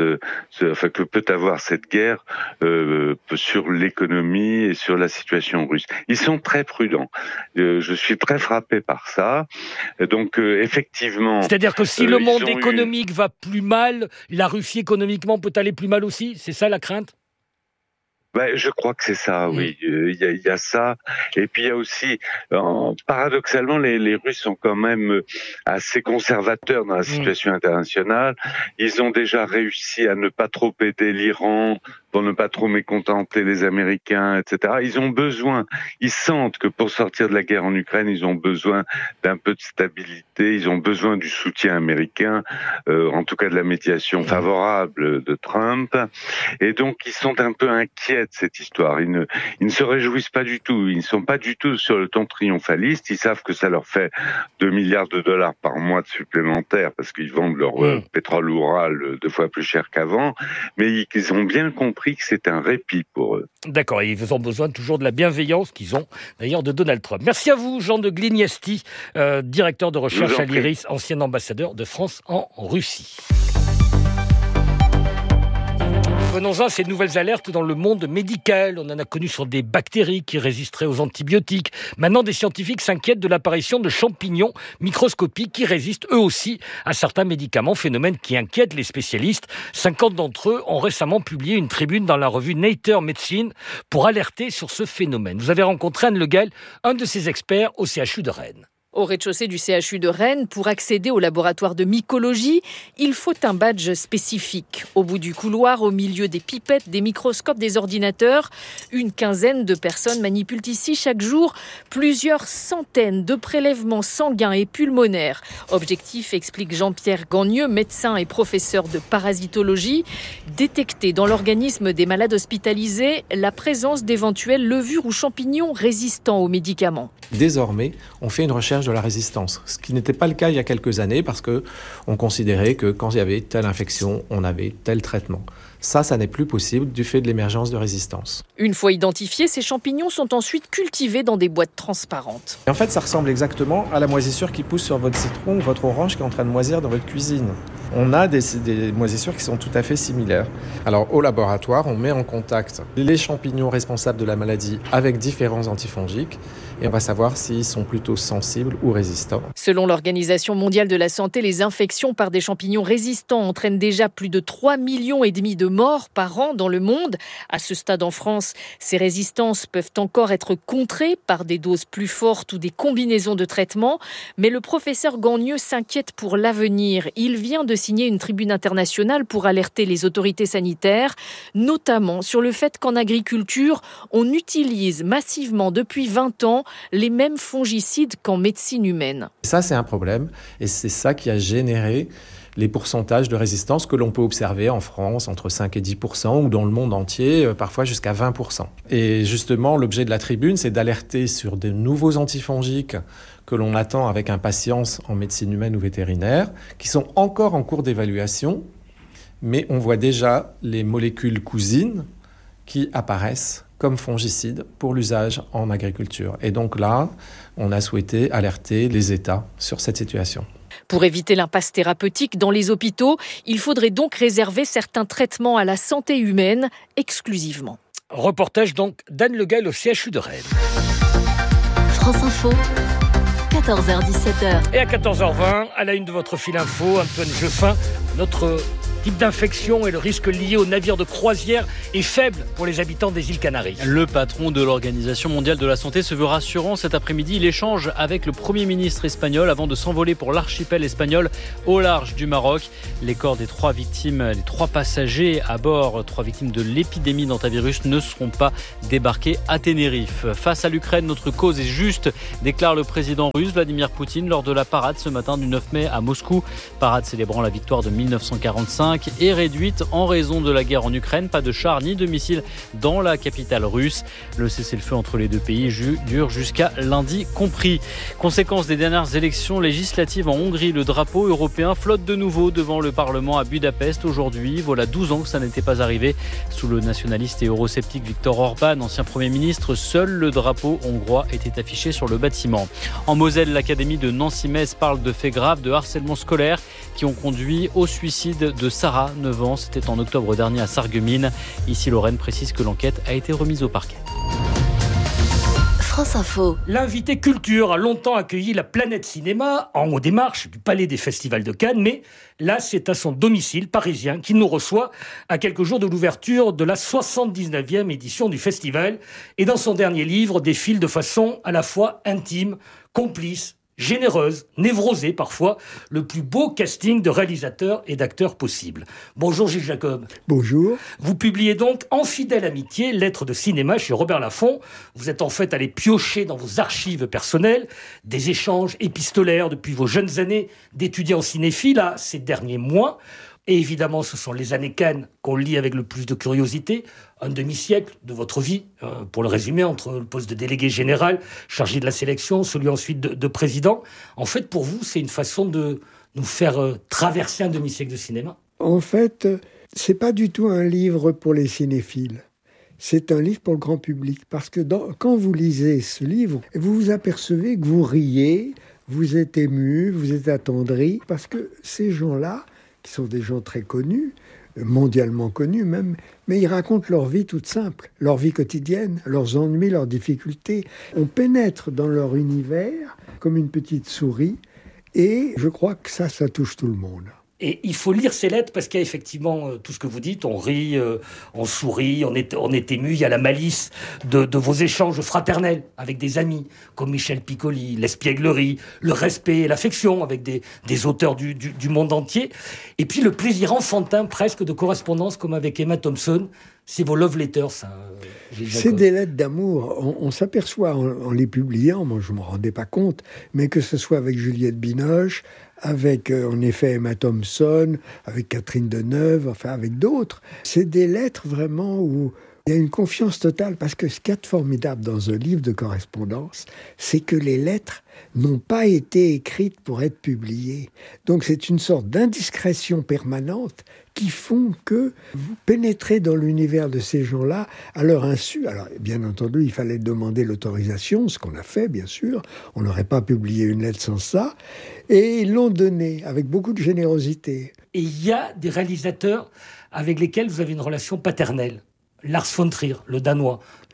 cette guerre sur l'économie et sur la situation russe. Ils sont très prudents. Je suis très frappé par ça. Donc, effectivement... C'est-à-dire que si le monde économique va plus mal, la Russie économiquement peut aller plus mal aussi ? C'est ça la crainte ? Je crois que c'est ça, oui. Il y a ça. Et puis il y a aussi, paradoxalement, les Russes sont quand même assez conservateurs dans la situation internationale. Ils ont déjà réussi à ne pas trop aider l'Iran, pour ne pas trop mécontenter les Américains, etc. Ils sentent que pour sortir de la guerre en Ukraine, ils ont besoin d'un peu de stabilité, ils ont besoin du soutien américain, en tout cas de la médiation favorable de Trump. Et donc, ils sont un peu inquiets de cette histoire. Ils ne se réjouissent pas du tout. Ils ne sont pas du tout sur le ton triomphaliste. Ils savent que ça leur fait 2 milliards de dollars par mois de supplémentaires parce qu'ils vendent leur pétrole Oural 2 fois plus cher qu'avant. Mais ils ont bien compris que c'est un répit pour eux. D'accord, et ils ont besoin toujours de la bienveillance qu'ils ont d'ailleurs de Donald Trump. Merci à vous, Jean de Glignasti, directeur de recherche à l'IRIS, ancien ambassadeur de France en Russie. Venons-en à ces nouvelles alertes dans le monde médical. On en a connu sur des bactéries qui résisteraient aux antibiotiques. Maintenant, des scientifiques s'inquiètent de l'apparition de champignons microscopiques qui résistent eux aussi à certains médicaments, phénomène qui inquiète les spécialistes. 50 d'entre eux ont récemment publié une tribune dans la revue Nature Medicine pour alerter sur ce phénomène. Vous avez rencontré Anne Le Gall, un de ces experts au CHU de Rennes. Au rez-de-chaussée du CHU de Rennes, pour accéder au laboratoire de mycologie, il faut un badge spécifique. Au bout du couloir, au milieu des pipettes, des microscopes, des ordinateurs, une quinzaine de personnes manipulent ici chaque jour plusieurs centaines de prélèvements sanguins et pulmonaires. Objectif, explique Jean-Pierre Gagneux, médecin et professeur de parasitologie, détecter dans l'organisme des malades hospitalisés la présence d'éventuelles levures ou champignons résistants aux médicaments. Désormais, on fait une recherche de la résistance, ce qui n'était pas le cas il y a quelques années parce qu'on considérait que quand il y avait telle infection, on avait tel traitement. Ça n'est plus possible du fait de l'émergence de résistance. Une fois identifiés, ces champignons sont ensuite cultivés dans des boîtes transparentes. Et en fait, ça ressemble exactement à la moisissure qui pousse sur votre citron ou votre orange qui est en train de moisir dans votre cuisine. On a des moisissures qui sont tout à fait similaires. Alors, au laboratoire, on met en contact les champignons responsables de la maladie avec différents antifongiques et on va savoir s'ils sont plutôt sensibles ou résistants. Selon l'Organisation mondiale de la santé, les infections par des champignons résistants entraînent déjà plus de 3,5 millions de morts par an dans le monde. À ce stade en France, ces résistances peuvent encore être contrées par des doses plus fortes ou des combinaisons de traitements. Mais le professeur Gagneux s'inquiète pour l'avenir. Il vient de signé une tribune internationale pour alerter les autorités sanitaires, notamment sur le fait qu'en agriculture, on utilise massivement depuis 20 ans les mêmes fongicides qu'en médecine humaine. Ça, c'est un problème et c'est ça qui a généré les pourcentages de résistance que l'on peut observer en France entre 5 et 10% ou dans le monde entier, parfois jusqu'à 20%. Et justement, l'objet de la tribune, c'est d'alerter sur de nouveaux antifongiques que l'on attend avec impatience en médecine humaine ou vétérinaire, qui sont encore en cours d'évaluation, mais on voit déjà les molécules cousines qui apparaissent comme fongicides pour l'usage en agriculture. Et donc là, on a souhaité alerter les États sur cette situation. Pour éviter l'impasse thérapeutique dans les hôpitaux, il faudrait donc réserver certains traitements à la santé humaine exclusivement. Reportage donc d'Anne Le Gall au CHU de Rennes. France Info, 14h-17h. Et à 14h20, à la une de votre fil info, Antoine Jeffin, notre type d'infection et le risque lié aux navires de croisière est faible pour les habitants des îles Canaries. Le patron de l'Organisation mondiale de la santé se veut rassurant. Cet après-midi, il échange avec le Premier ministre espagnol avant de s'envoler pour l'archipel espagnol au large du Maroc. Les corps des 3 victimes, les 3 passagers à bord, 3 victimes de l'épidémie d'hantavirus ne seront pas débarqués à Tenerife. Face à l'Ukraine, notre cause est juste, déclare le président russe Vladimir Poutine lors de la parade ce matin du 9 mai à Moscou. Parade célébrant la victoire de 1945 et réduite en raison de la guerre en Ukraine. Pas de chars ni de missiles dans la capitale russe. Le cessez-le-feu entre les deux pays dure jusqu'à lundi compris. Conséquence des dernières élections législatives en Hongrie, le drapeau européen flotte de nouveau devant le Parlement à Budapest aujourd'hui. Voilà 12 ans que ça n'était pas arrivé. Sous le nationaliste et eurosceptique Viktor Orban, ancien Premier ministre, seul le drapeau hongrois était affiché sur le bâtiment. En Moselle, l'académie de Nancy-Metz parle de faits graves de harcèlement scolaire qui ont conduit au suicide de Sarah, 9 ans. C'était en octobre dernier à Sarreguemines. Ici, Lorraine précise que l'enquête a été remise au parquet. France Info. L'invité culture a longtemps accueilli la Planète Cinéma en haut des marches du Palais des Festivals de Cannes, mais là, c'est à son domicile parisien qu'il nous reçoit à quelques jours de l'ouverture de la 79e édition du festival. Et dans son dernier livre, défile de façon à la fois intime, complice, généreuse, névrosée parfois, le plus beau casting de réalisateurs et d'acteurs possible. Bonjour Gilles Jacob. Bonjour. Vous publiez donc En fidèle amitié, lettres de cinéma chez Robert Laffont. Vous êtes en fait allé piocher dans vos archives personnelles, des échanges épistolaires depuis vos jeunes années d'étudiants cinéphiles à ces derniers mois. Et évidemment, ce sont les années Cannes qu'on lit avec le plus de curiosité. Un demi-siècle de votre vie, pour le résumer, entre le poste de délégué général, chargé de la sélection, celui ensuite de président. En fait, pour vous, c'est une façon de nous faire traverser un demi-siècle de cinéma. En fait, c'est pas du tout un livre pour les cinéphiles. C'est un livre pour le grand public. Parce que quand vous lisez ce livre, vous vous apercevez que vous riez, vous êtes ému, vous êtes attendri. Parce que ces gens-là, qui sont des gens très connus, mondialement connus même, mais ils racontent leur vie toute simple, leur vie quotidienne, leurs ennuis, leurs difficultés. On pénètre dans leur univers comme une petite souris, et je crois que ça touche tout le monde. Et il faut lire ces lettres parce qu'il y a effectivement tout ce que vous dites. On rit, on sourit, on est ému. Il y a la malice de vos échanges fraternels avec des amis comme Michel Piccoli, l'espièglerie, le respect et l'affection avec des auteurs du monde entier. Et puis le plaisir enfantin presque de correspondance comme avec Emma Thompson. C'est vos love letters, ça. C'est des lettres d'amour. On s'aperçoit en les publiant, moi je ne me rendais pas compte, mais que ce soit avec Juliette Binoche, avec en effet Emma Thompson, avec Catherine Deneuve, enfin avec d'autres. C'est des lettres vraiment où il y a une confiance totale, parce que ce qu'il y a de formidable dans un livre de correspondance, c'est que les lettres n'ont pas été écrites pour être publiées. Donc c'est une sorte d'indiscrétion permanente qui font que vous pénétrez dans l'univers de ces gens-là à leur insu. Alors, bien entendu, il fallait demander l'autorisation, ce qu'on a fait, bien sûr. On n'aurait pas publié une lettre sans ça. Et ils l'ont donné avec beaucoup de générosité. Et il y a des réalisateurs avec lesquels vous avez une relation paternelle. Lars von Trier, le Danois,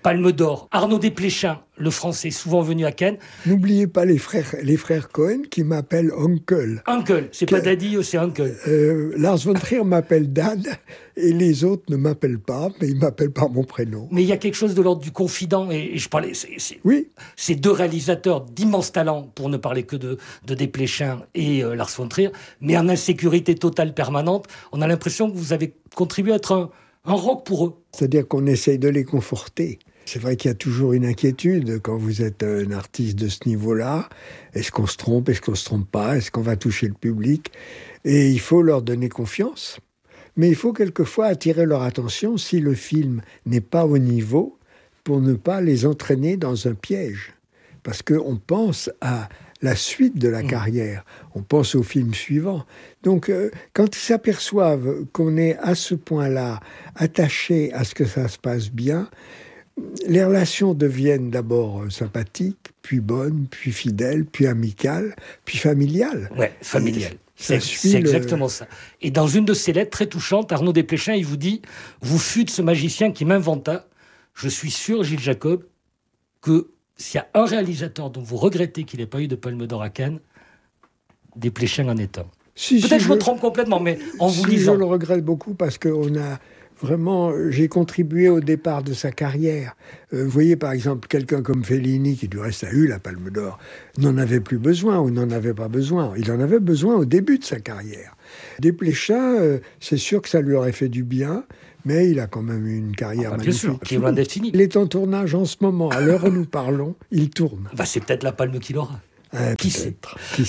Palme d'Or. Arnaud Desplechin, le Français, souvent venu à Cannes. N'oubliez pas les frères Cohen qui m'appellent Uncle. Uncle, c'est pas Daddy, c'est Uncle. Lars von Trier m'appelle Dad et les autres ne m'appellent pas, mais ils m'appellent par mon prénom. Mais il y a quelque chose de l'ordre du confident et je parlais... Oui. Ces deux réalisateurs d'immenses talents, pour ne parler que de Desplechin et Lars von Trier, mais en insécurité totale permanente. On a l'impression que vous avez contribué à être un roc pour eux. C'est-à-dire qu'on essaye de les conforter. C'est vrai qu'il y a toujours une inquiétude quand vous êtes un artiste de ce niveau-là. Est-ce qu'on se trompe? Est-ce qu'on se trompe pas? Est-ce qu'on va toucher le public? Et il faut leur donner confiance. Mais il faut quelquefois attirer leur attention si le film n'est pas au niveau pour ne pas les entraîner dans un piège. Parce qu'on pense à la suite de la carrière. On pense au film suivant. Donc, quand ils s'aperçoivent qu'on est à ce point-là attaché à ce que ça se passe bien, les relations deviennent d'abord sympathiques, puis bonnes, puis fidèles, puis amicales, puis familiales. Ouais, familiales. C'est exactement ça. Et dans une de ses lettres très touchantes, Arnaud Desplechin, il vous dit « Vous fûtes ce magicien qui m'inventa. Je suis sûr, Gilles Jacob, que s'il y a un réalisateur dont vous regrettez qu'il n'ait pas eu de Palme d'Or à Cannes, Desplechin en est un. » Peut-être je me trompe complètement, mais en vous lisant... Je le regrette beaucoup parce qu'on a... Vraiment, j'ai contribué au départ de sa carrière. Vous voyez, par exemple, quelqu'un comme Fellini, qui du reste a eu la Palme d'Or, n'en avait plus besoin ou n'en avait pas besoin. Il en avait besoin au début de sa carrière. Desplechin, c'est sûr que ça lui aurait fait du bien, mais il a quand même eu une carrière magnifique. Bien sûr, qui est loin d'être finie. Il est en tournage en ce moment. À l'heure où nous parlons, il tourne. C'est peut-être la palme qu'il aura. Qui sait?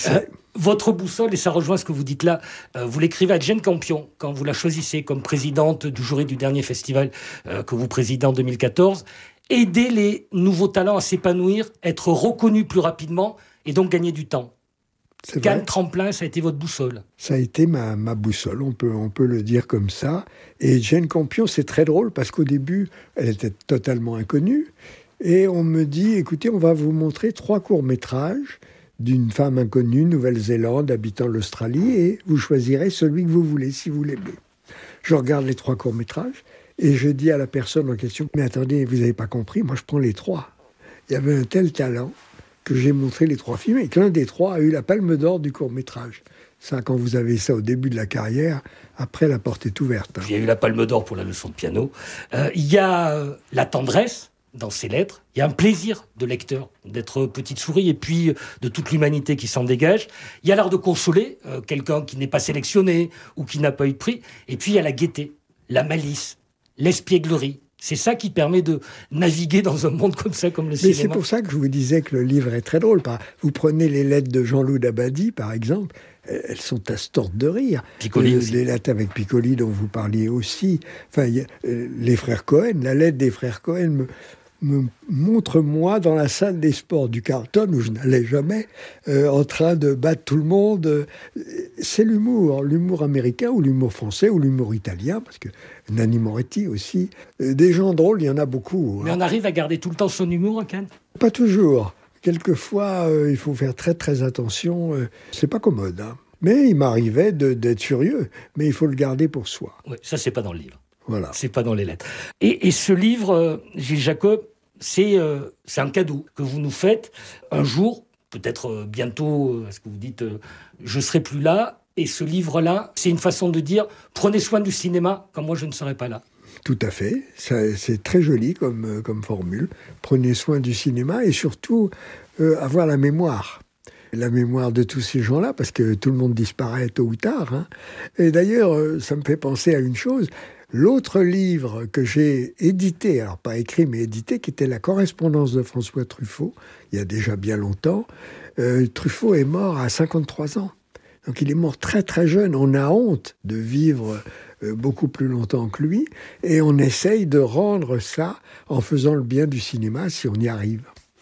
Votre boussole, et ça rejoint ce que vous dites là, vous l'écrivez à Jane Campion, quand vous la choisissez comme présidente du jury du dernier festival que vous présidez en 2014. Aider les nouveaux talents à s'épanouir, être reconnus plus rapidement et donc gagner du temps. Cannes Tremplin, ça a été votre boussole. Ça a été ma boussole, on peut le dire comme ça. Et Jane Campion, c'est très drôle parce qu'au début, elle était totalement inconnue. Et on me dit, écoutez, on va vous montrer 3 courts-métrages d'une femme inconnue, Nouvelle-Zélande, habitant l'Australie, et vous choisirez celui que vous voulez, si vous l'aimez. Je regarde les 3 courts-métrages, et je dis à la personne en question, mais attendez, vous n'avez pas compris, moi je prends les 3. Il y avait un tel talent que j'ai montré les 3 films, et que l'un des 3 a eu la Palme d'Or du court-métrage. Ça, quand vous avez ça au début de la carrière, après la porte est ouverte. Il y a eu la Palme d'Or pour la leçon de piano. Il y a la tendresse dans ces lettres, il y a un plaisir de lecteur d'être petite souris et puis de toute l'humanité qui s'en dégage. Il y a l'art de consoler quelqu'un qui n'est pas sélectionné ou qui n'a pas eu de prix. Et puis il y a la gaieté, la malice, l'espièglerie. C'est ça qui permet de naviguer dans un monde comme ça, comme le cinéma. Mais c'est pour ça que je vous disais que le livre est très drôle. Vous prenez les lettres de Jean-Loup Dabadi, par exemple, elles sont à se tordre de rire. Piccoli aussi. Les lettres avec Piccoli dont vous parliez aussi. Enfin, les frères Cohen, la lettre des frères Cohen me montre moi dans la salle des sports du Carlton où je n'allais jamais en train de battre tout le monde. C'est l'humour américain ou l'humour français ou l'humour italien, parce que Nanni Moretti aussi. Des gens drôles, il y en a beaucoup. Mais on arrive à garder tout le temps son humour, Cannes? Pas toujours. Quelquefois, il faut faire très très attention. C'est pas commode, hein. Mais il m'arrivait d'être furieux, mais il faut le garder pour soi. Oui, ça c'est pas dans le livre. Voilà. C'est pas dans les lettres. Et ce livre, Gilles Jacob, c'est un cadeau que vous nous faites un jour, peut-être bientôt, parce que vous dites je serai plus là. Et ce livre-là, c'est une façon de dire prenez soin du cinéma quand moi je ne serai pas là. Tout à fait. C'est très joli comme formule. Prenez soin du cinéma et surtout avoir la mémoire. La mémoire de tous ces gens-là, parce que tout le monde disparaît tôt ou tard. Hein. Et d'ailleurs, ça me fait penser à une chose. L'autre livre que j'ai édité, alors pas écrit mais édité, qui était La correspondance de François Truffaut, il y a déjà bien longtemps. Truffaut est mort à 53 ans. Donc il est mort très très jeune. On a honte de vivre beaucoup plus longtemps que lui. Et on essaye de rendre ça en faisant le bien du cinéma si on y arrive.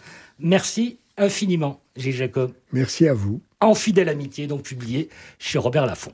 Merci infiniment, Gilles Jacob. Merci à vous. En fidèle amitié, donc publié chez Robert Laffont.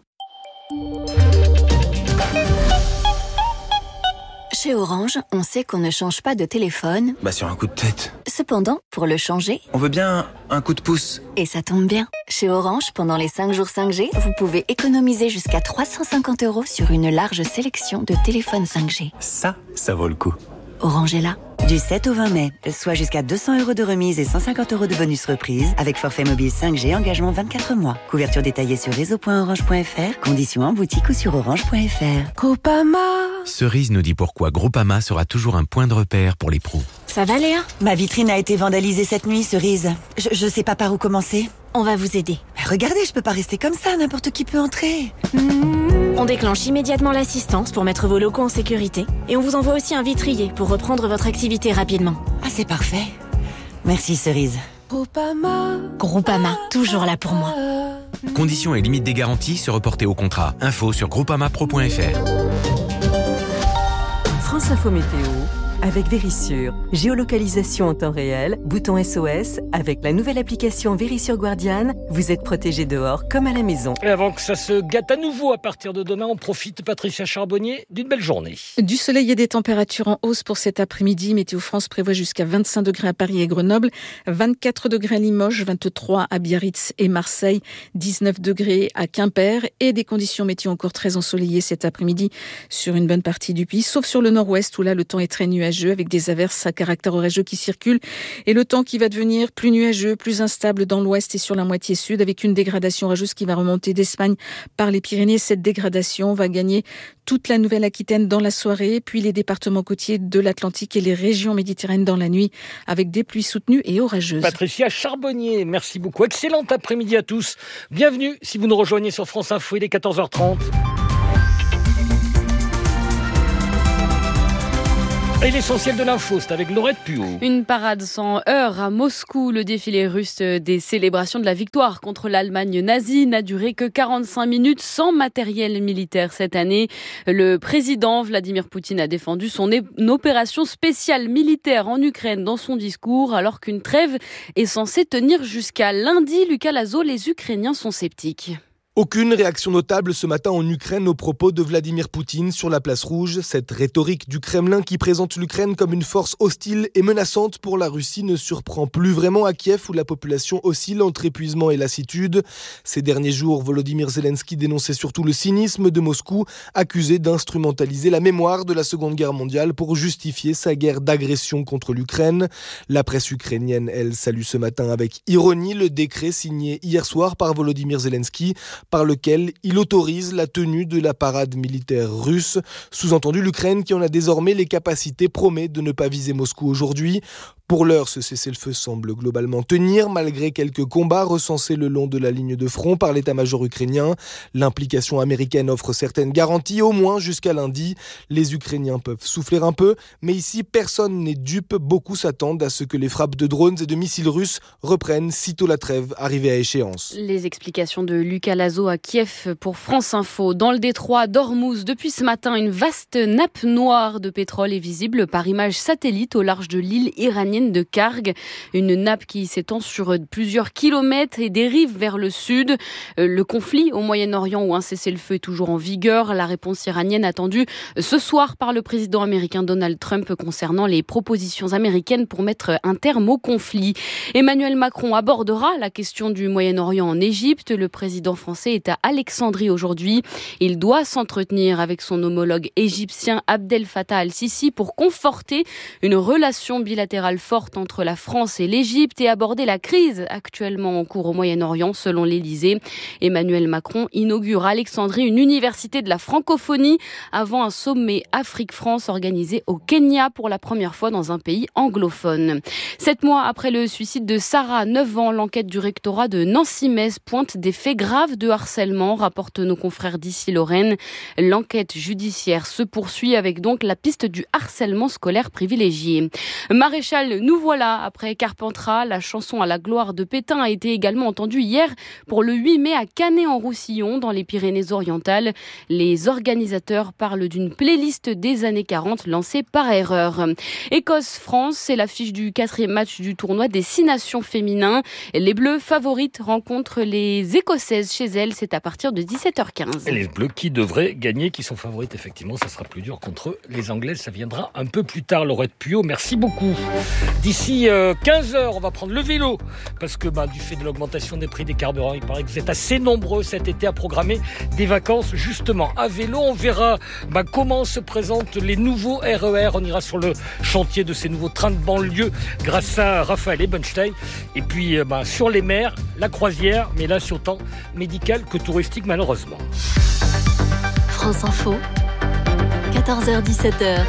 Chez Orange, on sait qu'on ne change pas de téléphone. Sur un coup de tête. Cependant, pour le changer... On veut bien un coup de pouce. Et ça tombe bien. Chez Orange, pendant les 5 jours 5G, vous pouvez économiser jusqu'à 350 € sur une large sélection de téléphones 5G. Ça vaut le coup. Orange est là. Du 7 au 20 mai, soit jusqu'à 200 € de remise et 150 € de bonus reprise avec forfait mobile 5G, engagement 24 mois. Couverture détaillée sur réseau.orange.fr, conditions en boutique ou sur orange.fr. Groupama. Cerise nous dit pourquoi Groupama sera toujours un point de repère pour les pros. Ça va Léa ? Ma vitrine a été vandalisée cette nuit, Cerise. Je sais pas par où commencer. On va vous aider. Mais regardez, je peux pas rester comme ça, n'importe qui peut entrer. On déclenche immédiatement l'assistance pour mettre vos locaux en sécurité. Et on vous envoie aussi un vitrier pour reprendre votre activité rapidement. Ah, c'est parfait. Merci Cerise. Groupama, toujours là pour moi. Conditions et limites des garanties se reporter au contrat. Info sur groupamapro.fr. France Info Météo avec Vérissure. Géolocalisation en temps réel, bouton SOS. Avec la nouvelle application Vérissure Guardian, vous êtes protégé dehors comme à la maison. Et avant que ça se gâte à nouveau à partir de demain, on profite, Patricia Charbonnier, d'une belle journée. Du soleil et des températures en hausse pour cet après-midi. Météo France prévoit jusqu'à 25 degrés à Paris et Grenoble, 24 degrés à Limoges, 23 à Biarritz et Marseille, 19 degrés à Quimper et des conditions météo encore très ensoleillées cet après-midi sur une bonne partie du pays, sauf sur le nord-ouest où là le temps est très nuageux avec des averses à caractère orageux qui circulent et le temps qui va devenir plus nuageux, plus instable dans l'ouest et sur la moitié sud avec une dégradation orageuse qui va remonter d'Espagne par les Pyrénées. Cette dégradation va gagner toute la Nouvelle-Aquitaine dans la soirée, puis les départements côtiers de l'Atlantique et les régions méditerranéennes dans la nuit avec des pluies soutenues et orageuses. Patricia Charbonnier, merci beaucoup. Excellent après-midi à tous. Bienvenue si vous nous rejoignez sur France Info, il est 14h30. Et l'essentiel de l'info, c'est avec Laurette Puot. Une parade sans heurts à Moscou. Le défilé russe des célébrations de la victoire contre l'Allemagne nazie n'a duré que 45 minutes sans matériel militaire cette année. Le président Vladimir Poutine a défendu son opération spéciale militaire en Ukraine dans son discours, alors qu'une trêve est censée tenir jusqu'à lundi. Lucas Lazo, les Ukrainiens sont sceptiques. Aucune réaction notable ce matin en Ukraine aux propos de Vladimir Poutine sur la place rouge. Cette rhétorique du Kremlin qui présente l'Ukraine comme une force hostile et menaçante pour la Russie ne surprend plus vraiment à Kiev où la population oscille entre épuisement et lassitude. Ces derniers jours, Volodymyr Zelensky dénonçait surtout le cynisme de Moscou, accusé d'instrumentaliser la mémoire de la Seconde Guerre mondiale pour justifier sa guerre d'agression contre l'Ukraine. La presse ukrainienne, elle, salue ce matin avec ironie le décret signé hier soir par Volodymyr Zelensky, par lequel il autorise la tenue de la parade militaire russe. Sous-entendu, l'Ukraine, qui en a désormais les capacités, promet de ne pas viser Moscou aujourd'hui. Pour l'heure, ce cessez-le-feu semble globalement tenir, malgré quelques combats recensés le long de la ligne de front par l'état-major ukrainien. L'implication américaine offre certaines garanties, au moins jusqu'à lundi. Les Ukrainiens peuvent souffler un peu, mais ici, personne n'est dupe. Beaucoup s'attendent à ce que les frappes de drones et de missiles russes reprennent sitôt la trêve arrivée à échéance. Les explications de Lucas Lazo à Kiev pour France Info. Dans le détroit d'Ormuz, depuis ce matin, une vaste nappe noire de pétrole est visible par image satellite au large de l'île iranienne de Karg. Une nappe qui s'étend sur plusieurs kilomètres et dérive vers le sud. Le conflit au Moyen-Orient où un cessez-le-feu est toujours en vigueur. La réponse iranienne attendue ce soir par le président américain Donald Trump concernant les propositions américaines pour mettre un terme au conflit. Emmanuel Macron abordera la question du Moyen-Orient en Égypte. Le président français est à Alexandrie aujourd'hui. Il doit s'entretenir avec son homologue égyptien Abdel Fattah al-Sisi pour conforter une relation bilatérale forte entre la France et l'Égypte et aborder la crise actuellement en cours au Moyen-Orient, selon l'Élysée. Emmanuel Macron inaugure à Alexandrie une université de la francophonie avant un sommet Afrique-France organisé au Kenya pour la première fois dans un pays anglophone. 7 mois après le suicide de Sarah, 9 ans, l'enquête du rectorat de Nancy-Metz pointe des faits graves de harcèlement, rapportent nos confrères d'ici Lorraine. L'enquête judiciaire se poursuit avec donc la piste du harcèlement scolaire privilégié. Maréchal, nous voilà après Carpentras. La chanson à la gloire de Pétain a été également entendue hier pour le 8 mai à Canet-en-Roussillon dans les Pyrénées-Orientales. Les organisateurs parlent d'une playlist des années 40 lancée par erreur. Écosse-France, c'est l'affiche du 4e match du tournoi des 6 nations féminins. Les Bleus favorites rencontrent les Écossaises chez elles. C'est à partir de 17h15. Et les Bleus qui devraient gagner, qui sont favorites, effectivement, ça sera plus dur contre les Anglaises. Ça viendra un peu plus tard. Laurette Puot, merci beaucoup. D'ici 15h, on va prendre le vélo parce que du fait de l'augmentation des prix des carburants, il paraît que vous êtes assez nombreux cet été à programmer des vacances justement à vélo. On verra comment se présentent les nouveaux RER. On ira sur le chantier de ces nouveaux trains de banlieue grâce à Raphaël Ebenstein. Et puis sur les mers, la croisière, mais là c'est autant médical que touristique malheureusement. France Info, 14h-17h.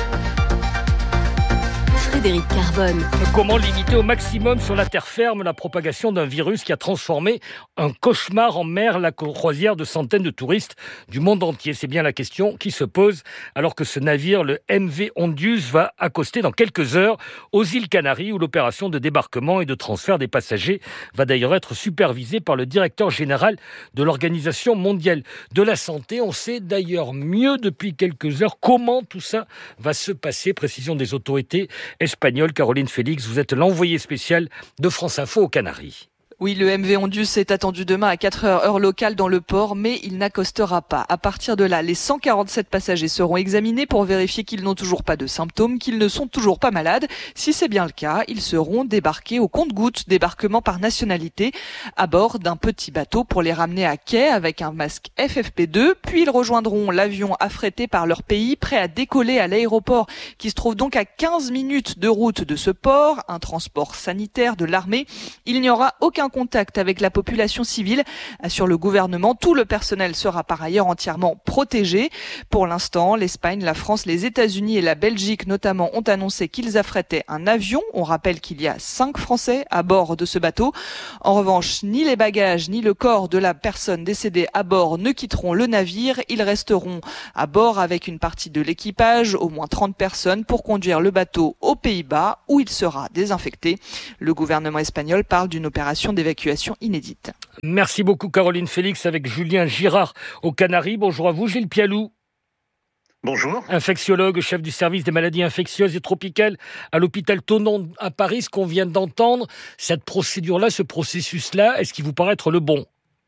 Frédéric Carbone. Comment limiter au maximum sur la terre ferme la propagation d'un virus qui a transformé un cauchemar en mer la croisière de centaines de touristes du monde entier? C'est bien la question qui se pose alors que ce navire, le MV Ondius, va accoster dans quelques heures aux îles Canaries où l'opération de débarquement et de transfert des passagers va d'ailleurs être supervisée par le directeur général de l'Organisation mondiale de la santé. On sait d'ailleurs mieux depuis quelques heures comment tout ça va se passer. Précision des autorités espagnole. Caroline Félix, vous êtes l'envoyée spéciale de France Info aux Canaries. Oui, le MV Ondius est attendu demain à 4h heure locale dans le port, mais il n'accostera pas. À partir de là, les 147 passagers seront examinés pour vérifier qu'ils n'ont toujours pas de symptômes, qu'ils ne sont toujours pas malades. Si c'est bien le cas, ils seront débarqués au compte-gouttes, débarquement par nationalité, à bord d'un petit bateau pour les ramener à quai avec un masque FFP2. Puis ils rejoindront l'avion affrété par leur pays, prêt à décoller à l'aéroport, qui se trouve donc à 15 minutes de route de ce port, un transport sanitaire de l'armée. Il n'y aura aucun contact avec la population civile, assure le gouvernement. Tout le personnel sera par ailleurs entièrement protégé. Pour l'instant, l'Espagne, la France, les États-Unis et la Belgique notamment ont annoncé qu'ils affrétaient un avion. On rappelle qu'il y a 5 Français à bord de ce bateau. En revanche, ni les bagages ni le corps de la personne décédée à bord ne quitteront le navire. Ils resteront à bord avec une partie de l'équipage, au moins 30 personnes, pour conduire le bateau aux Pays-Bas où il sera désinfecté. Le gouvernement espagnol parle d'une opération d'évacuation inédite. Merci beaucoup Caroline Félix avec Julien Girard aux Canaries. Bonjour à vous Gilles Pialou. Bonjour. Infectiologue, chef du service des maladies infectieuses et tropicales à l'hôpital Thonon à Paris. Ce qu'on vient d'entendre, cette procédure-là, ce processus-là, est-ce qu'il vous paraît être le bon ?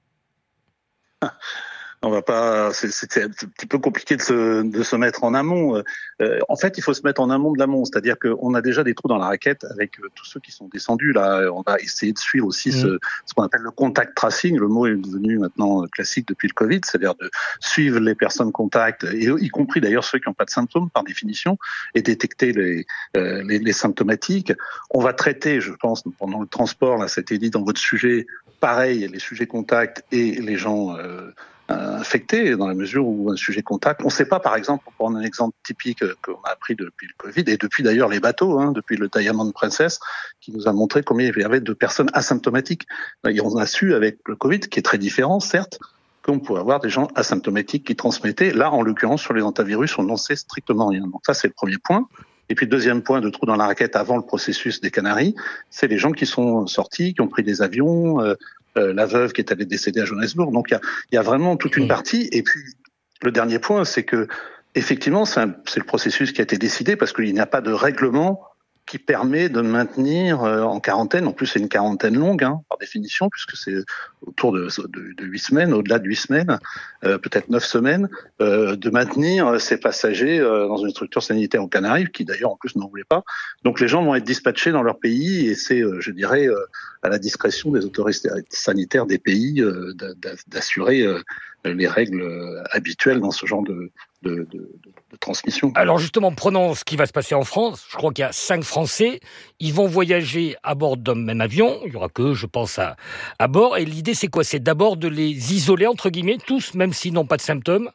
On va pas. C'est un petit peu compliqué de se mettre en amont. En fait, il faut se mettre en amont de l'amont, c'est-à-dire qu'on a déjà des trous dans la raquette avec tous ceux qui sont descendus. Là, on va essayer de suivre aussi ce qu'on appelle le contact tracing. Le mot est devenu maintenant classique depuis le Covid, c'est-à-dire de suivre les personnes contacts, et y compris d'ailleurs ceux qui n'ont pas de symptômes par définition, et détecter les symptomatiques. On va traiter, je pense, pendant le transport, là, c'était dit dans votre sujet, pareil, les sujets contacts et les gens infectés dans la mesure où un sujet contact. On ne sait pas, par exemple, pour prendre un exemple typique qu'on a appris depuis le Covid et depuis d'ailleurs les bateaux, depuis le Diamond Princess, qui nous a montré combien il y avait de personnes asymptomatiques. Et on a su avec le Covid, qui est très différent, certes, qu'on pouvait avoir des gens asymptomatiques qui transmettaient. Là, en l'occurrence, sur les hantavirus, on n'en sait strictement rien. Donc ça, c'est le premier point. Et puis, deuxième point de trou dans la raquette avant le processus des Canaries, c'est les gens qui sont sortis, qui ont pris des avions, la veuve qui est allée décéder à Johannesburg. Donc, il y a vraiment toute une partie. Et puis, le dernier point, c'est que, effectivement, c'est le processus qui a été décidé parce qu'il n'y a pas de règlement qui permet de maintenir en quarantaine. En plus, c'est une quarantaine longue, par définition, puisque c'est autour de 8 semaines, au-delà de 8 semaines, peut-être 9 semaines, de maintenir ces passagers dans une structure sanitaire aux Canaries, qui d'ailleurs en plus n'en voulaient pas. Donc les gens vont être dispatchés dans leur pays, et c'est, je dirais, à la discrétion des autorités sanitaires des pays d'assurer les règles habituelles dans ce genre de transmission. Alors justement, prenons ce qui va se passer en France. Je crois qu'il y a 5 Français. Ils vont voyager à bord d'un même avion. Il y aura que, je pense, à bord. Et l'idée, c'est quoi ? C'est d'abord de les isoler, entre guillemets, tous, même s'ils n'ont pas de symptômes.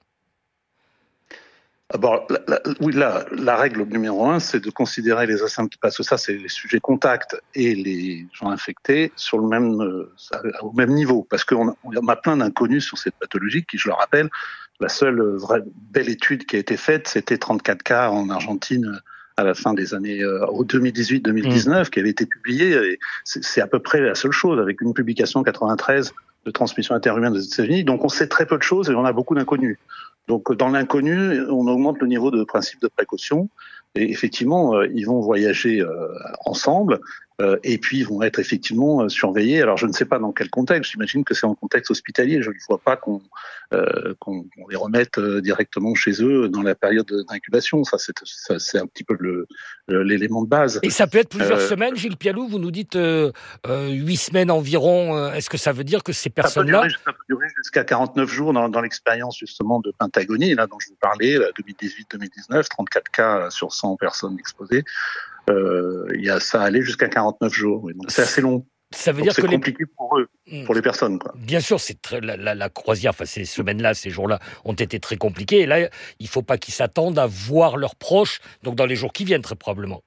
D'abord, la règle numéro 1, c'est de considérer les asymptomatiques, parce que ça, c'est les sujets contacts et les gens infectés sur au même niveau. Parce qu'on a plein d'inconnus sur cette pathologie qui, je le rappelle, la seule vraie belle étude qui a été faite, c'était 34 cas en Argentine à la fin des années 2018-2019, qui avait été publiée. Et c'est à peu près la seule chose, avec une publication en 93 de transmission interhumaine des États-Unis. Donc on sait très peu de choses et on a beaucoup d'inconnus. Donc dans l'inconnu, on augmente le niveau de principe de précaution. Et effectivement, ils vont voyager ensemble. Et puis ils vont être effectivement surveillés. Alors je ne sais pas dans quel contexte. J'imagine que c'est en contexte hospitalier. Je ne vois pas qu'on les remette directement chez eux dans la période d'incubation. Ça c'est un petit peu l'élément de base. Et ça peut être plusieurs semaines, Gilles Pialou. Vous nous dites 8 semaines environ. Est-ce que ça veut dire que ces personnes-là... Ça peut durer jusqu'à 49 jours dans l'expérience justement de Pentagonie, là dont je vous parlais, 2018-2019, 34 cas sur 100 personnes exposées. Ça allait jusqu'à 49 jours. Oui. Donc c'est assez long. Ça veut dire que c'est compliqué pour eux, pour les personnes, quoi. Bien sûr, c'est la croisière, enfin ces semaines-là, ces jours-là ont été très compliqués. Et là, il ne faut pas qu'ils s'attendent à voir leurs proches, donc dans les jours qui viennent, très probablement.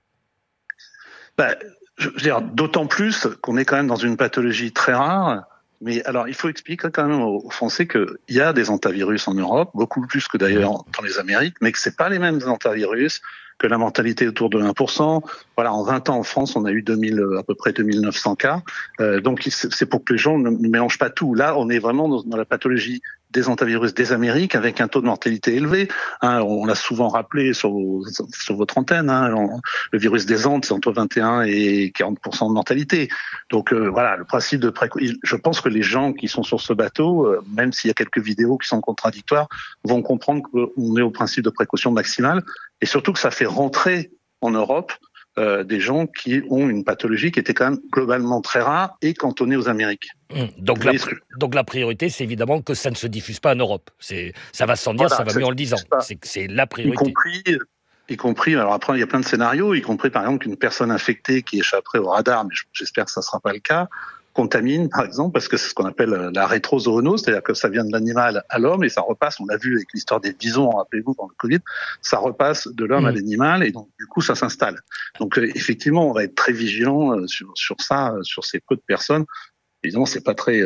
Je veux dire, d'autant plus qu'on est quand même dans une pathologie très rare. Mais alors, il faut expliquer quand même aux Français qu'il y a des hantavirus en Europe, beaucoup plus que d'ailleurs dans les Amériques, mais que c'est pas les mêmes hantavirus, que la mortalité est autour de 1%. Voilà, en 20 ans en France, on a eu à peu près 2900 cas. Donc c'est pour que les gens ne mélangent pas tout. Là, on est vraiment dans la pathologie des hantavirus des Amériques avec un taux de mortalité élevé. On l'a souvent rappelé sur votre antenne. Le virus des Andes, c'est entre 21 et 40% de mortalité. Donc voilà, le principe de je pense que les gens qui sont sur ce bateau, même s'il y a quelques vidéos qui sont contradictoires, vont comprendre qu'on est au principe de précaution maximale et surtout que ça fait rentrer en Europe des gens qui ont une pathologie qui était quand même globalement très rare et cantonnée aux Amériques. Donc la priorité, c'est évidemment que ça ne se diffuse pas en Europe. Ça va sans dire, ça va mieux en le disant. C'est la priorité. Y compris, alors après il y a plein de scénarios, y compris par exemple qu'une personne infectée qui échapperait au radar, mais j'espère que ça ne sera pas le cas, contamine, par exemple, parce que c'est ce qu'on appelle la rétrozoonose, c'est-à-dire que ça vient de l'animal à l'homme et ça repasse, on l'a vu avec l'histoire des bisons, rappelez-vous, pendant le Covid, ça repasse de l'homme à l'animal et donc du coup ça s'installe. Donc effectivement, on va être très vigilant sur ça, sur ces peu de personnes. Évidemment, c'est pas très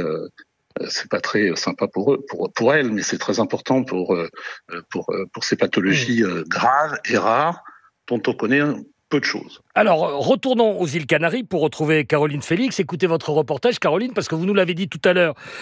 sympa pour eux, pour elles, mais c'est très important pour ces pathologies graves et rares dont on connaît peu de choses. Alors, retournons aux îles Canaries pour retrouver Caroline Félix. Écoutez votre reportage, Caroline, parce que vous nous l'avez dit tout à l'heure,